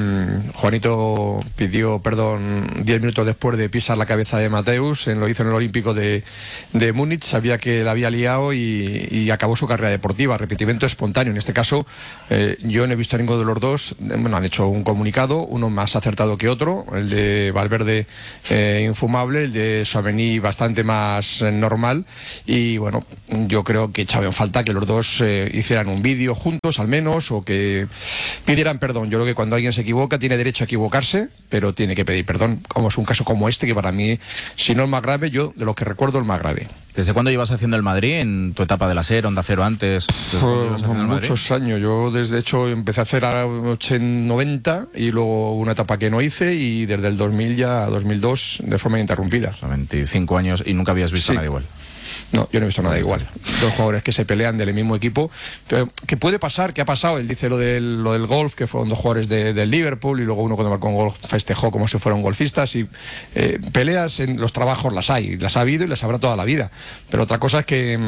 S7: Juanito pidió perdón 10 minutos después de pisar la cabeza de Mateus, lo hizo en el Olímpico de Múnich, sabía que la había liado y acabó su carrera deportiva, arrepentimiento espontáneo. En este caso, yo no he visto a ninguno de los dos, bueno, han hecho un comunicado, uno más acertado que otro, el de Valverde infumable, el de Tchouaméni bastante más normal, y bueno, yo creo que echaba en falta que los dos hicieran un vídeo juntos al menos, o que pidieran perdón. Yo creo que cuando alguien se equivoca tiene derecho a equivocarse, pero tiene que pedir perdón, como es un caso como este, que para mí, si no el más grave, yo de los que recuerdo el más grave.
S28: ¿Desde cuándo llevas haciendo el Madrid? ¿En tu etapa de la SER, Onda Cero antes?
S7: Muchos años. Yo desde hecho empecé a hacer a 90 y luego una etapa que no hice, y desde el 2000 ya a 2002 de forma ininterrumpida.
S28: O sea, 25 años y nunca habías visto a nadie igual.
S7: No, yo no he visto nada igual. 2 jugadores que se pelean del mismo equipo. Pero que puede pasar, que ha pasado. Él dice lo del golf, que fueron 2 jugadores del Liverpool, y luego uno cuando marcó un gol festejó como si fueran golfistas. Y peleas en los trabajos las hay, las ha habido y las habrá toda la vida. Pero otra cosa es que,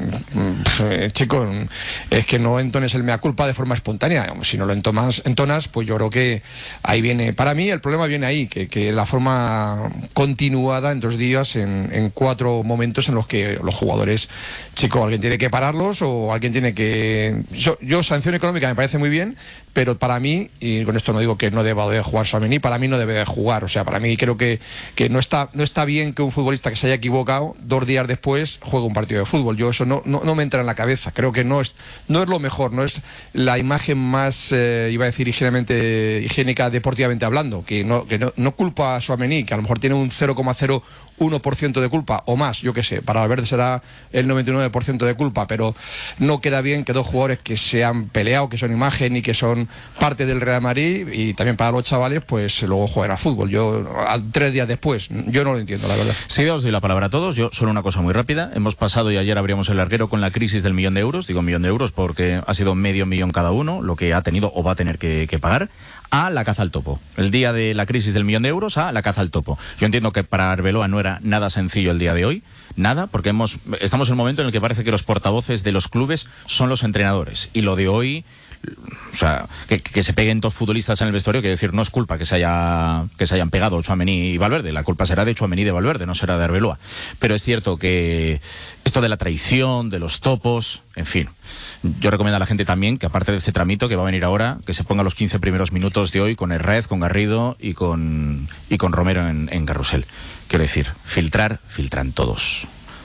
S7: chicos, es que no entones el mea culpa de forma espontánea. Si no lo entonas, pues yo creo que ahí viene. Para mí el problema viene ahí, que la forma continuada en 2 días, en 4 momentos en los que los jugadores, chicos, alguien tiene que pararlos, o alguien tiene que... Yo sanción económica me parece muy bien, pero para mí, y con esto no digo que no deba de jugar Tchouaméni, para mí no debe de jugar. O sea, para mí creo que no está bien que un futbolista que se haya equivocado 2 días después juegue un partido de fútbol. Yo eso no me entra en la cabeza. Creo que no es lo mejor, no es la imagen más, iba a decir higiénica deportivamente hablando, que no culpa a Tchouaméni, que a lo mejor tiene un 0,01% de culpa o más, yo qué sé, para Valverde será el 99% de culpa, pero no queda bien que 2 jugadores que se han peleado, que son imagen y que son parte del Real Madrid, y también para los chavales, pues luego jueguen a fútbol. Yo, 3 días después, yo no lo entiendo, la verdad.
S28: Sí, os doy la palabra a todos. Yo solo una cosa muy rápida. Hemos pasado, y ayer abríamos el larguero con la crisis del 1.000.000 de euros. Digo 1.000.000 de euros porque ha sido medio millón cada uno, lo que ha tenido o va a tener que pagar, a la caza al topo. El día de la crisis del 1.000.000 de euros, a la caza al topo. Yo entiendo que para Arbeloa no era nada sencillo el día de hoy, nada, porque estamos en un momento en el que parece que los portavoces de los clubes son los entrenadores, y lo de hoy, o sea, que se peguen 2 futbolistas en el vestuario, quiere decir, no es culpa que se hayan pegado Tchouaméni y Valverde, la culpa será de Tchouaméni y de Valverde, no será de Arbeloa. Pero es cierto que esto de la traición, de los topos, en fin, yo recomiendo a la gente también que, aparte de este tramito que va a venir ahora, que se ponga los 15 primeros minutos de hoy con Herrez, con Garrido y con Romero en Carrusel. Quiero decir, filtran todos.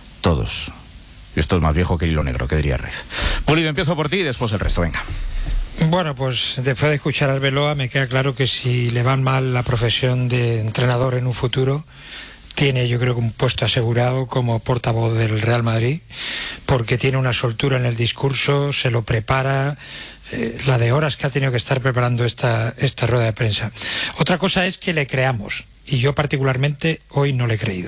S28: Y esto es más viejo que hilo negro, que diría Herrez. Pulido, empiezo por ti y después el resto, venga.
S11: Bueno, pues después de escuchar a Arbeloa me queda claro que si le va mal la profesión de entrenador en un futuro, tiene, yo creo, que un puesto asegurado como portavoz del Real Madrid, porque tiene una soltura en el discurso, se lo prepara, la de horas que ha tenido que estar preparando esta rueda de prensa. Otra cosa es que le creamos, y yo particularmente hoy no le he creído.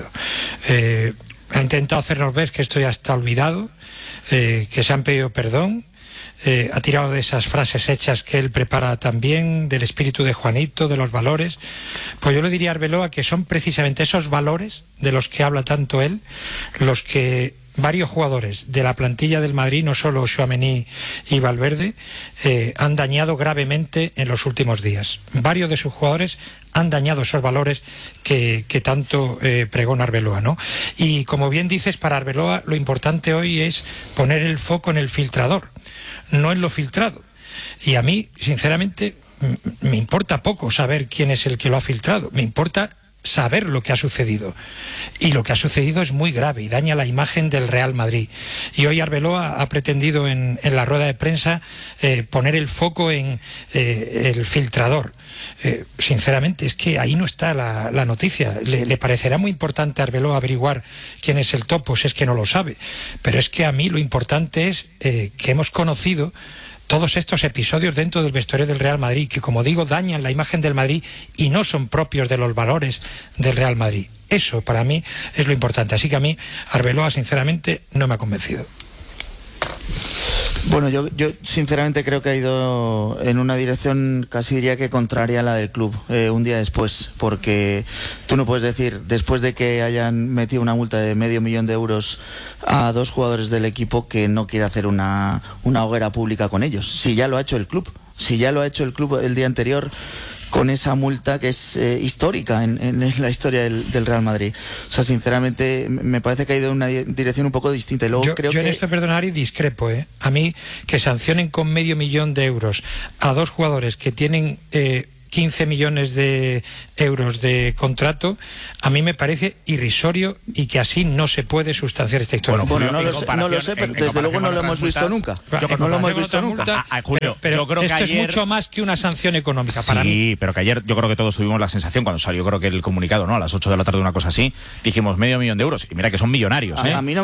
S11: Ha intentado hacernos ver que esto ya está olvidado, que se han pedido perdón, ha tirado de esas frases hechas que él prepara también, del espíritu de Juanito, de los valores. Pues yo le diría a Arbeloa que son precisamente esos valores de los que habla tanto él, los que varios jugadores de la plantilla del Madrid, no solo Tchouaméni y Valverde, han dañado gravemente en los últimos días. Varios de sus jugadores han dañado esos valores que tanto pregona Arbeloa, ¿no? Y como bien dices, para Arbeloa lo importante hoy es poner el foco en el filtrador, no en lo filtrado. Y a mí, sinceramente, me importa poco saber quién es el que lo ha filtrado. Me importa saber lo que ha sucedido. Y lo que ha sucedido es muy grave y daña la imagen del Real Madrid. Y hoy Arbeloa ha pretendido en la rueda de prensa poner el foco en el filtrador. Sinceramente, es que ahí no está la noticia. Le parecerá muy importante a Arbeloa averiguar quién es el topo, si es que no lo sabe. Pero es que a mí lo importante es que hemos conocido todos estos episodios dentro del vestuario del Real Madrid, que como digo, dañan la imagen del Madrid y no son propios de los valores del Real Madrid. Eso para mí es lo importante. Así que a mí Arbeloa sinceramente no me ha convencido.
S12: Bueno, yo sinceramente creo que ha ido en una dirección casi diría que contraria a la del club un día después, porque tú no puedes decir, después de que hayan metido una multa de $500,000 de euros a 2 jugadores del equipo, que no quiere hacer una hoguera pública con ellos. Si ya lo ha hecho el club, el día anterior, con esa multa que es histórica en la historia del Real Madrid. O sea, sinceramente, me parece que ha ido en una dirección un poco distinta. Y luego yo
S11: en esto, perdonad, discrepo. A mí, que sancionen con $500,000 de euros a 2 jugadores que tienen 15 millones de euros de contrato, a mí me parece irrisorio y que así no se puede sustanciar esta historia.
S12: Bueno, no lo sé, pero desde luego no lo hemos visto nunca. No lo hemos visto nunca.
S11: Julio, pero yo creo que esto ayer es mucho más que una sanción económica para mí.
S28: Sí, pero que ayer yo creo que todos tuvimos la sensación cuando salió, creo que el comunicado, ¿no? A las 8 de la tarde, una cosa así, dijimos $500,000 de euros. Y mira que son millonarios, ¿eh?
S12: A mí no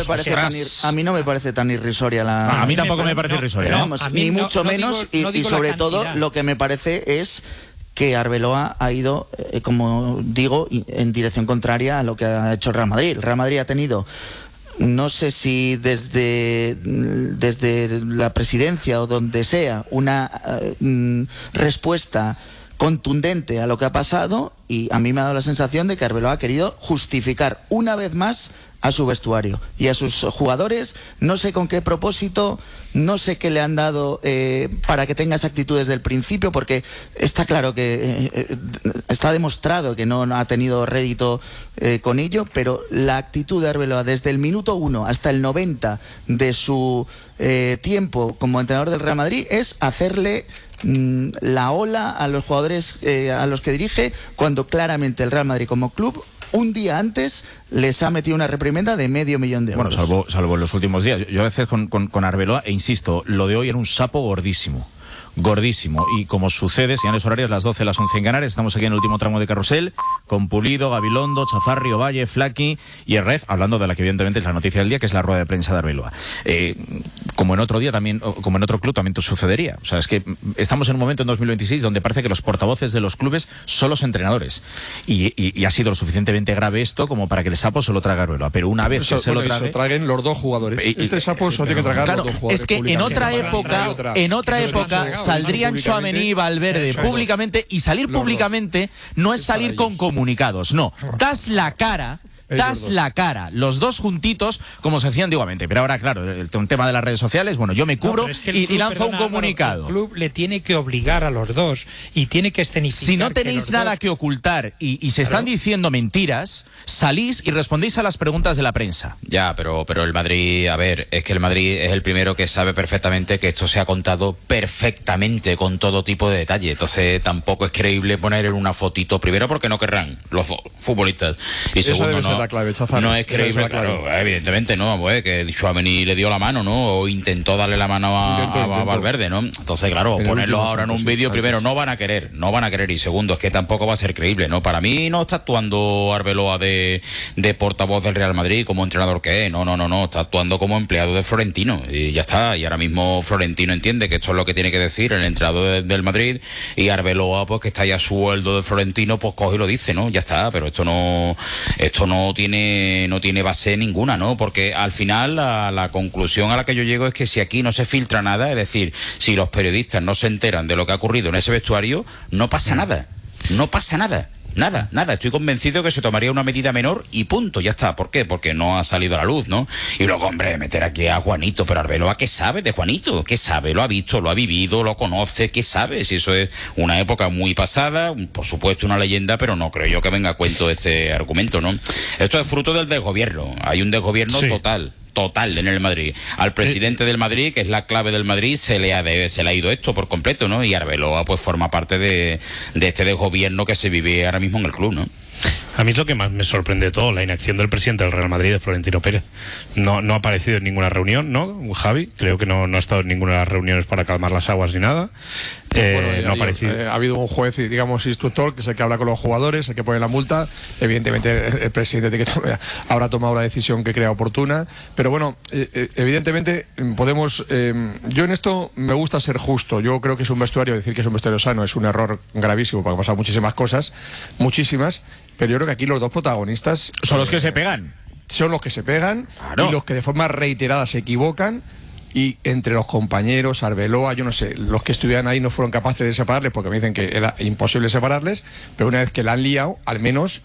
S12: me parece tan irrisoria la...
S28: A mí tampoco me parece irrisoria.
S12: Ni mucho menos, y sobre todo lo que me parece es que Arbeloa ha ido, como digo, en dirección contraria a lo que ha hecho el Real Madrid. El Real Madrid ha tenido, no sé si desde la presidencia o donde sea, una respuesta contundente a lo que ha pasado, y a mí me ha dado la sensación de que Arbeloa ha querido justificar una vez más a su vestuario y a sus jugadores. No sé con qué propósito, no sé qué le han dado para que tenga esa actitud desde el principio, porque está claro que está demostrado que no ha tenido rédito con ello, pero la actitud de Arbeloa desde el minuto 1 hasta el 90 de su tiempo como entrenador del Real Madrid es hacerle la ola a los jugadores a los que dirige, cuando claramente el Real Madrid como club un día antes les ha metido una reprimenda de $500,000 de euros.
S28: Bueno, salvo en los últimos días. Yo a veces con Arbeloa, e insisto, lo de hoy era un sapo gordísimo. Y como sucede, señales horarias, las 12, las 11 en Canarias, estamos aquí en el último tramo de carrusel, con Pulido, Gabilondo, Chafarri, Ovalle, Flaqui y Herrez, hablando de la que evidentemente es la noticia del día, que es la rueda de prensa de Arbeloa. Como en otro día también, como en otro club también sucedería. O sea, es que estamos en un momento en 2026 donde parece que los portavoces de los clubes son los entrenadores. Y ha sido lo suficientemente grave esto como para que el sapo se lo trague a Arbeloa. Pero una vez que se lo trague...
S7: traguen los 2 jugadores. Este sapo se lo tiene que tragar los 2 jugadores.
S28: Es que en otra época saldrían Tchouaméni y Valverde públicamente, y salir públicamente no es salir con comunicados, no, das la cara, los dos juntitos, como se hacía antiguamente. Pero ahora, claro, el tema de las redes sociales, bueno, yo me cubro y lanzo un comunicado.
S11: El club le tiene que obligar a los dos y tiene que escenificar.
S28: Si no tenéis nada que ocultar y se están diciendo mentiras, salís y respondéis a las preguntas de la prensa.
S5: Ya, pero el Madrid, a ver, es que el Madrid es el primero que sabe perfectamente que esto se ha contado perfectamente con todo tipo de detalle. Entonces tampoco es creíble poner en una fotito, primero porque no querrán los futbolistas, y segundo
S7: la clave, Chazar.
S5: No es creíble, claro, evidentemente, ¿no? Pues que Tchouaméni le dio la mano, ¿no? O intentó darle la mano a Valverde, ¿no? Entonces, claro, ponerlo ahora en un vídeo, primero, no van a querer, y segundo, es que tampoco va a ser creíble, ¿no? Para mí no está actuando Arbeloa de portavoz del Real Madrid como entrenador que es, no, está actuando como empleado de Florentino, y ya está, y ahora mismo Florentino entiende que esto es lo que tiene que decir el entrenador del Madrid, y Arbeloa, pues que está ya a sueldo de Florentino, pues coge y lo dice, ¿no? Ya está, pero esto no tiene base ninguna, ¿no? Porque al final la conclusión a la que yo llego es que si aquí no se filtra nada, es decir, si los periodistas no se enteran de lo que ha ocurrido en ese vestuario, no pasa nada. Nada, estoy convencido que se tomaría una medida menor y punto, ya está. ¿Por qué? Porque no ha salido a la luz, ¿no? Y luego, hombre, meter aquí a Juanito, pero Arbeloa, ¿qué sabe de Juanito? ¿Qué sabe? ¿Lo ha visto? ¿Lo ha vivido? ¿Lo conoce? ¿Qué sabe? Si eso es una época muy pasada, por supuesto una leyenda, pero no creo yo que venga a cuento este argumento, ¿no? Esto es fruto del desgobierno, hay un desgobierno total en el Madrid. Al presidente del Madrid, que es la clave del Madrid, se le ha ido esto por completo, ¿no? Y Arbeloa pues forma parte de este desgobierno que se vive ahora mismo en el club, ¿no?
S6: A mí es lo que más me sorprende de todo, la inacción del presidente del Real Madrid, de Florentino Pérez. No ha aparecido en ninguna reunión, ¿no, Javi? Creo que no ha estado en ninguna de las reuniones para calmar las aguas ni nada. No ha aparecido.
S7: Ha habido un juez, digamos, instructor, que es el que habla con los jugadores, el que pone la multa. Evidentemente el presidente habrá tomado la decisión que crea oportuna. Pero bueno, evidentemente podemos... yo en esto me gusta ser justo. Yo creo que es un vestuario, decir que es un vestuario sano es un error gravísimo, porque han pasado muchísimas cosas, muchísimas. Pero yo creo que aquí los dos protagonistas...
S28: Son los que se pegan.
S7: Son los que se pegan,
S28: claro.
S7: Y los que de forma reiterada se equivocan. Y entre los compañeros, Arbeloa, yo no sé, los que estuvieran ahí no fueron capaces de separarles, porque me dicen que era imposible separarles, pero una vez que la han liado, al menos...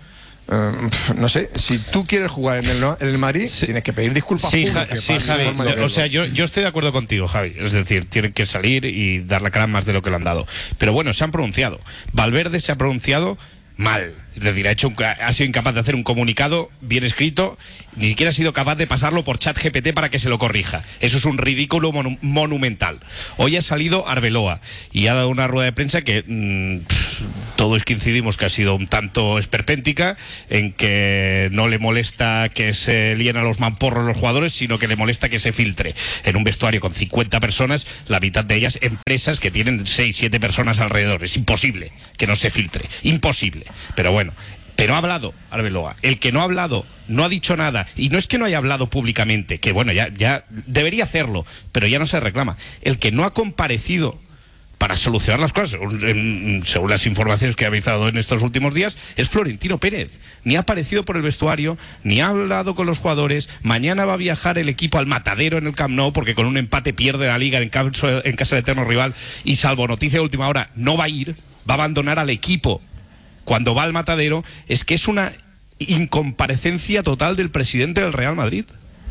S7: no sé, si tú quieres jugar en el Madrid, tienes que pedir disculpas.
S6: Sí, Javi, o sea, yo estoy de acuerdo contigo, Javi. Es decir, tienen que salir y dar la cara más de lo que le han dado. Pero bueno, se han pronunciado. Valverde se ha pronunciado mal. Es decir, ha sido incapaz de hacer un comunicado bien escrito, ni siquiera ha sido capaz de pasarlo por ChatGPT para que se lo corrija. Eso es un ridículo monumental. Hoy ha salido Arbeloa y ha dado una rueda de prensa que todos coincidimos que ha sido un tanto esperpéntica, en que no le molesta que se líen a los mamporros los jugadores, sino que le molesta que se filtre. En un vestuario con 50 personas, la mitad de ellas empresas que tienen 6, 7 personas alrededor. Es imposible que no se filtre. Imposible. Pero bueno. Pero ha hablado Arbeloa. El que no ha hablado, no ha dicho nada, y no es que no haya hablado públicamente, que bueno, ya debería hacerlo, pero ya no se reclama. El que no ha comparecido para solucionar las cosas, según las informaciones que ha avisado en estos últimos días, es Florentino Pérez. Ni ha aparecido por el vestuario, ni ha hablado con los jugadores. Mañana va a viajar el equipo al Matadero en el Camp Nou, porque con un empate pierde la Liga en casa del eterno rival, y salvo noticia de última hora, no va a ir, va a abandonar al equipo cuando va al Matadero. Es que es una incomparecencia total del presidente del Real Madrid.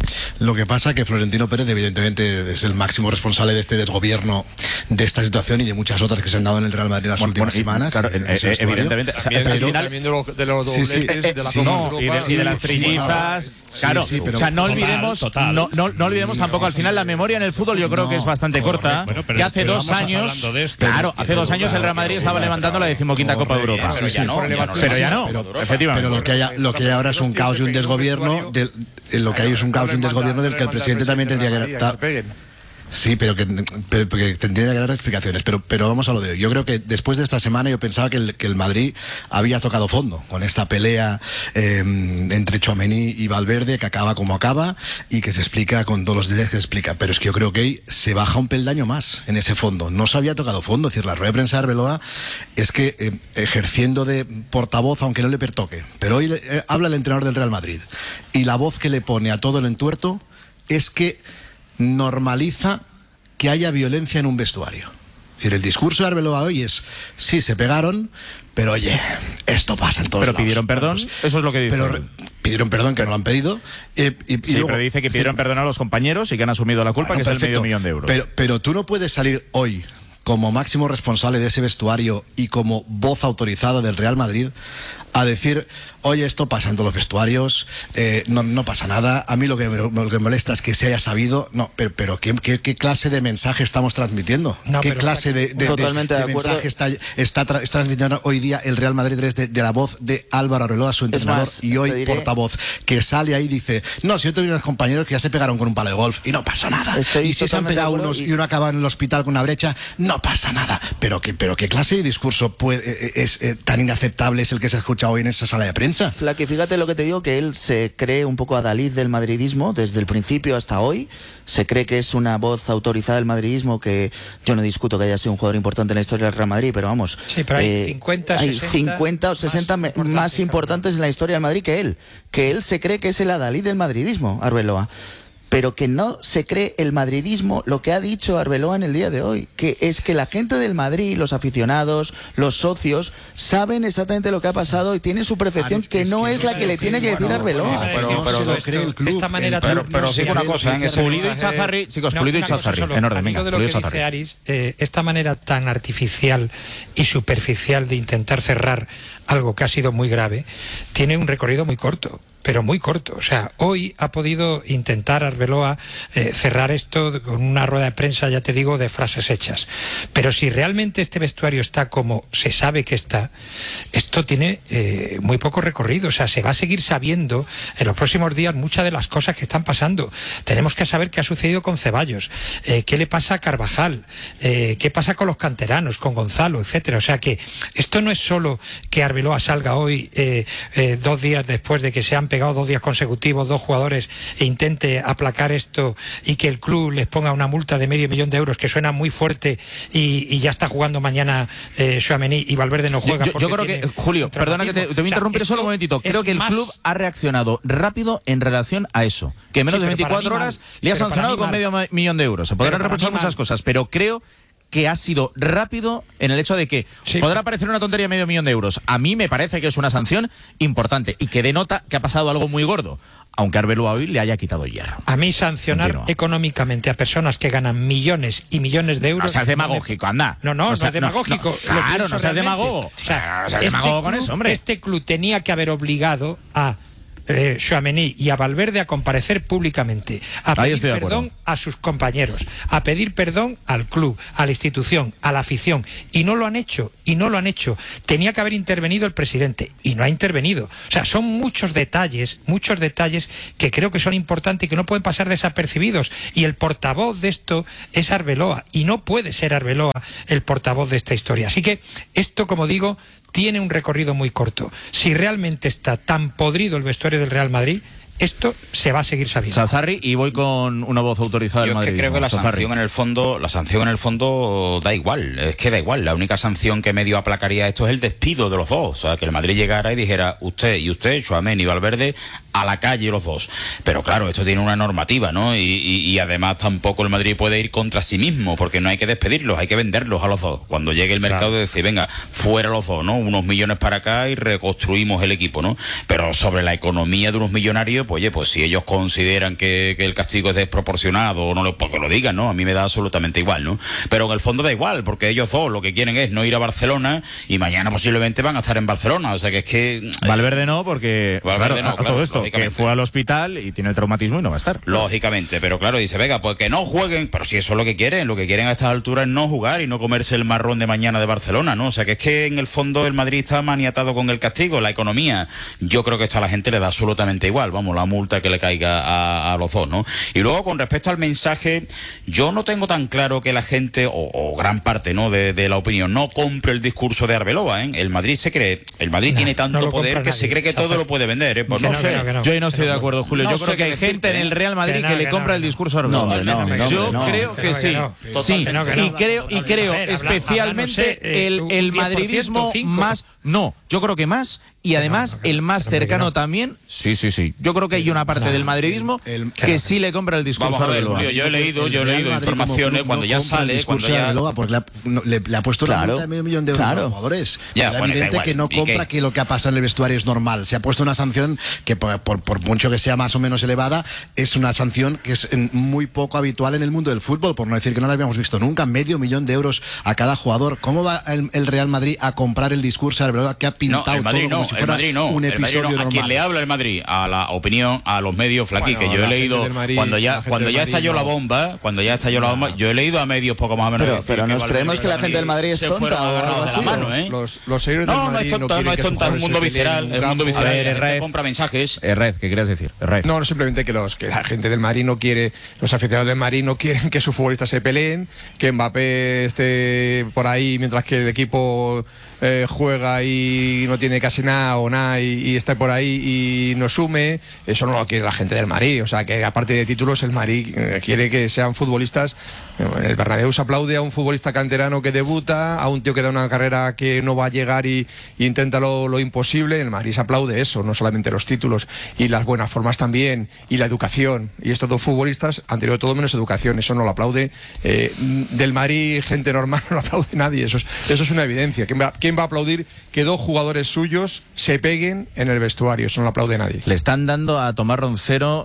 S4: Lo que pasa que Florentino Pérez evidentemente es el máximo responsable de este desgobierno, de esta situación y de muchas otras que se han dado en el Real Madrid las últimas semanas.
S28: Claro, evidentemente.
S7: También, al final, de los dobletes, de la Copa de Europa,
S28: y de las trillizas. Claro, pero, o sea, no olvidemos tampoco al final la memoria en el fútbol. Yo creo que es bastante corta. Bueno, que hace 2 años, hace 2 años el Real Madrid estaba levantando la 15ª Copa de Europa. Pero ya no, efectivamente.
S4: Pero lo que hay ahora es un caos y un desgobierno. Lo que hay es un caos y un desgobierno del que el presidente también tendría que estar. Sí, pero que tendría que dar explicaciones. Pero vamos a lo de hoy. Yo creo que después de esta semana yo pensaba que el Madrid había tocado fondo con esta pelea entre Tchouaméni y Valverde, que acaba como acaba y que se explica con todos los detalles que se explica. Pero es que yo creo que hoy se baja un peldaño más en ese fondo. No se había tocado fondo. Es decir, la rueda de prensa de Arbeloa es que ejerciendo de portavoz, aunque no le pertoque, pero hoy habla el entrenador del Real Madrid y la voz que le pone a todo el entuerto es que normaliza que haya violencia en un vestuario. Es decir, el discurso de Arbeloa hoy es, sí, se pegaron, pero oye, esto pasa en todos lados.
S28: Pero pidieron perdón, eso es lo que dice.
S4: Pero pidieron perdón, que no lo han pedido.
S28: Sí, luego, pero dice que pidieron perdón a los compañeros y que han asumido la culpa, que perfecto, es el $500.000 euros.
S4: Pero tú no puedes salir hoy como máximo responsable de ese vestuario y como voz autorizada del Real Madrid a decir, oye, esto pasa en todos los vestuarios, no pasa nada. A mí lo que me molesta es que se haya sabido. No, pero ¿qué clase de mensaje estamos transmitiendo? ¿Qué clase de mensaje está transmitiendo hoy día el Real Madrid de la voz de Álvaro Arbeloa, su entrenador, y hoy portavoz, que sale ahí y dice, no, si yo tengo unos compañeros que ya se pegaron con un palo de golf y no pasó nada? Y si se han pegado unos y uno acaba en el hospital con una brecha, no pasa nada. Pero ¿qué clase de discurso es tan inaceptable es el que se escucha hoy en esa sala de prensa?
S12: Flaque, fíjate lo que te digo, que él se cree un poco adalid del madridismo desde el principio hasta hoy. Se cree que es una voz autorizada del madridismo, que yo no discuto que haya sido un jugador importante en la historia del Real Madrid, pero vamos,
S11: sí, pero hay
S12: 50 o 60 más importantes en la historia del Madrid que él se cree que es el adalid del madridismo, Arbeloa. Pero que no se cree el madridismo, lo que ha dicho Arbeloa en el día de hoy, que es que la gente del Madrid, los aficionados, los socios, saben exactamente lo que ha pasado y tienen su percepción que no es la que le tiene que decir Arbeloa.
S11: Esta manera
S28: pero sí una cosa, Pulido y Chazarri, chicos, Pulido y Chazarri, en orden, venga,
S11: de lo que dice Aris, esta manera tan artificial y superficial de intentar cerrar algo que ha sido muy grave, tiene un recorrido muy corto. pero muy corto. O sea, hoy ha podido intentar Arbeloa cerrar esto con una rueda de prensa, ya te digo, de frases hechas. Pero si realmente este vestuario está como se sabe que está, esto tiene muy poco recorrido. O sea, se va a seguir sabiendo en los próximos días muchas de las cosas que están pasando. Tenemos que saber qué ha sucedido con Ceballos, qué le pasa a Carvajal, qué pasa con los canteranos, con Gonzalo, etcétera. O sea que esto no es solo que Arbeloa salga hoy 2 días después de que se han pegado 2 días consecutivos 2 jugadores e intente aplacar esto y que el club les ponga una multa de $500.000 euros, que suena muy fuerte, y ya está jugando mañana Tchouaméni y Valverde no juega.
S28: Yo creo que, Julio, perdona que te voy a interrumpir solo un momentito. Creo que el club ha reaccionado rápido en relación a eso. Que en menos de 24 horas le ha sancionado con $500.000. Se podrán reprochar muchas cosas, pero creo que ha sido rápido en el hecho de que podrá parecer una tontería $500.000. A mí me parece que es una sanción importante y que denota que ha pasado algo muy gordo, aunque Arbeloa hoy le haya quitado hierro.
S11: A mí sancionar económicamente a personas que ganan millones y millones de euros...
S28: No seas demagógico, anda.
S11: No es demagógico.
S28: Claro, no seas demagogo.
S11: O sea,
S28: no seas demagogo con eso, hombre.
S11: Este club tenía que haber obligado a Tchouaméni y a Valverde a comparecer públicamente, a pedir perdón a sus compañeros, a pedir perdón al club, a la institución, a la afición, y no lo han hecho. Tenía que haber intervenido el presidente y no ha intervenido. O sea, son muchos detalles que creo que son importantes y que no pueden pasar desapercibidos, y el portavoz de esto es Arbeloa, y no puede ser Arbeloa el portavoz de esta historia. Así que esto, como digo, tiene un recorrido muy corto. Si realmente está tan podrido el vestuario del Real Madrid, esto se va a seguir sabiendo.
S28: Sazarri, y voy con una voz autorizada del Madrid.
S5: Yo creo que la sanción en el fondo da igual, es que da igual. La única sanción que medio aplacaría esto es el despido de los dos. O sea, que el Madrid llegara y dijera, usted, Tchouaméni y Valverde, a la calle los dos. Pero claro, esto tiene una normativa, ¿no? Y además tampoco el Madrid puede ir contra sí mismo, porque no hay que despedirlos, hay que venderlos a los dos. Cuando llegue el mercado, decir, venga, fuera los dos, ¿no? Unos millones para acá y reconstruimos el equipo, ¿no? Pero sobre la economía de unos millonarios, oye, pues si ellos consideran que el castigo es desproporcionado, o no, porque lo digan, ¿no? A mí me da absolutamente igual, ¿no? Pero en el fondo da igual, porque ellos dos lo que quieren es no ir a Barcelona, y mañana posiblemente van a estar en Barcelona. O sea que es que...
S28: Valverde no, porque
S5: Valverde no,
S28: todo esto, que fue al hospital y tiene el traumatismo y no va a estar.
S5: Lógicamente, pero claro, dice, venga, pues que no jueguen, pero si eso es lo que quieren a estas alturas es no jugar y no comerse el marrón de mañana de Barcelona, ¿no? O sea que es que en el fondo el Madrid está maniatado con el castigo, la economía. Yo creo que esto a la gente le da absolutamente igual, vamos, la multa que le caiga a los dos, ¿no? Y luego, con respecto al mensaje, yo no tengo tan claro que la gente, o gran parte, ¿no?, de la opinión, no compre el discurso de Arbeloa, ¿eh? El Madrid tiene tanto poder que se cree que todo lo puede vender, ¿eh? Pues no sé.
S28: Yo ahí no estoy de acuerdo, Julio. Yo creo que hay gente en el Real Madrid que le compra el discurso a Arbeloa. Yo creo que sí. Sí, y creo especialmente el madridismo más... No, yo creo que más... Y además, el más cercano también, sí. Yo creo que hay una parte del madridismo que sí le compra el discurso.
S5: Vamos a ver, Julio, yo he leído informaciones cuando ya sale, cuando ya...
S4: Porque le ha puesto una multa de $500.000 a los jugadores. Era evidente que no compra que lo que ha pasado en el vestuario es normal. Se ha puesto una sanción que, por mucho que sea más o menos elevada, es una sanción que es muy poco habitual en el mundo del fútbol, por no decir que no la habíamos visto nunca. $500.000 a cada jugador. ¿Cómo va el Real Madrid a comprar el discurso de verdad que ha pintado todo como si fuera un episodio normal?
S5: ¿A quién le habla el Madrid? A la opinión, a los medios, Flaqui, que yo he leído cuando ya estalló la bomba, yo he leído a medios poco más o menos.
S12: Pero nos creemos que la gente del Madrid es tonta o algo así.
S7: Los seguidores del Madrid
S5: no es tonta, es un mundo visceral, compra mensajes.
S28: Red, ¿qué quieres decir?
S7: No, simplemente que la gente del Madrid no quiere, los aficionados del Madrid no quieren que sus futbolistas se peleen, que Mbappé esté por ahí mientras que el equipo juega y no tiene casi nada y está por ahí y no sume. Eso no lo quiere la gente del Madrid. O sea, que aparte de títulos, el Madrid quiere que sean futbolistas. En el Bernabéu se aplaude a un futbolista canterano que debuta, a un tío que da una carrera que no va a llegar y intenta lo imposible. En el Madrid se aplaude eso, no solamente los títulos, y las buenas formas también, y la educación. Y estos dos futbolistas han tenido todo menos educación. Eso no lo aplaude. Del Madrid, gente normal, no lo aplaude nadie. Eso es una evidencia. ¿Quién va a aplaudir que dos jugadores suyos se peguen en el vestuario? Eso no lo aplaude nadie.
S28: Le están dando a Tomás Roncero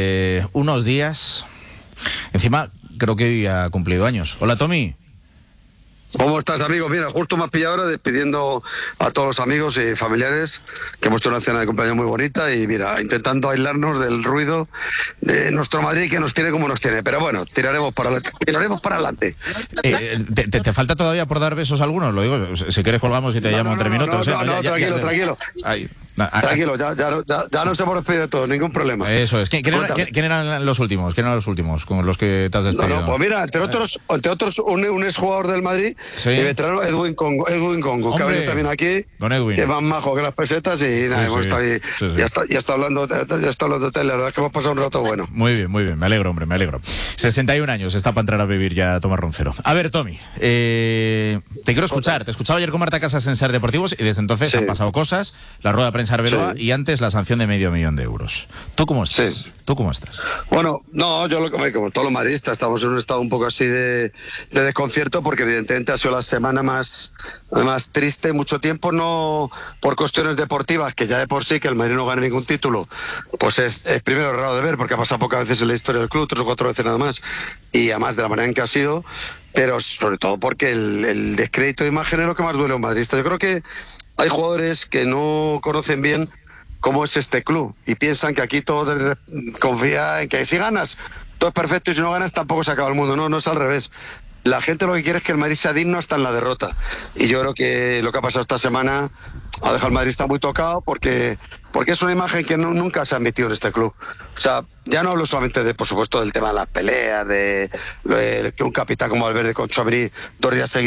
S28: unos días. Encima, creo que hoy ha cumplido años. Hola, Tommy.
S13: ¿Cómo estás, amigo? Mira, justo me has pillado ahora despidiendo a todos los amigos y familiares, que hemos tenido una cena de cumpleaños muy bonita y mira, intentando aislarnos del ruido de nuestro Madrid que nos tiene como nos tiene. Pero bueno, tiraremos para adelante.
S28: ¿Te falta todavía por dar besos a algunos? Lo digo, si quieres colgamos y te llamo en 3 minutos.
S13: Tranquilo. Tranquilo, ya nos hemos despedido de todos, ningún problema.
S28: Eso es. ¿Quién eran los últimos? ¿Quién eran los últimos con los que te has despedido?
S13: Pues mira, entre otros un exjugador del Madrid, y veterano, Edwin Congo, que ha venido también aquí, que es más majo que las pesetas y nada, hemos estado ahí, ya está hablando de tele, la verdad es que hemos pasado un rato bueno.
S28: Muy bien, me alegro, hombre, me alegro. 61 años está para entrar a vivir ya Tomás Roncero. A ver, Tommy, te quiero escuchar. Te escuchaba ayer con Marta Casas en Ser Deportivos y desde entonces han pasado cosas, la rueda de prensa Arbeloa y antes la sanción de $500,000 de euros. ¿Tú cómo estás? ¿Tú cómo estás?
S13: Bueno, no, yo como todos los madridistas estamos en un estado un poco así de desconcierto porque evidentemente ha sido la semana más triste en mucho tiempo, no por cuestiones deportivas, que ya de por sí que el Madrid no gane ningún título, pues es primero raro de ver porque ha pasado pocas veces en la historia del club, 3 o 4 veces nada más, y además de la manera en que ha sido, pero sobre todo porque el descrédito de imagen es lo que más duele a un madridista. Yo creo que hay jugadores que no conocen bien cómo es este club y piensan que aquí todo confía en que si ganas todo es perfecto y si no ganas tampoco se acaba el mundo. No es al revés. La gente lo que quiere es que el Madrid sea digno hasta en la derrota. Y yo creo que lo que ha pasado esta semana ha dejado al madridista muy tocado porque es una imagen que nunca se ha admitido en este club. O sea, ya no hablo solamente por supuesto, del tema de las peleas, de que un capitán como Valverde con Chouameni 2 días seguidos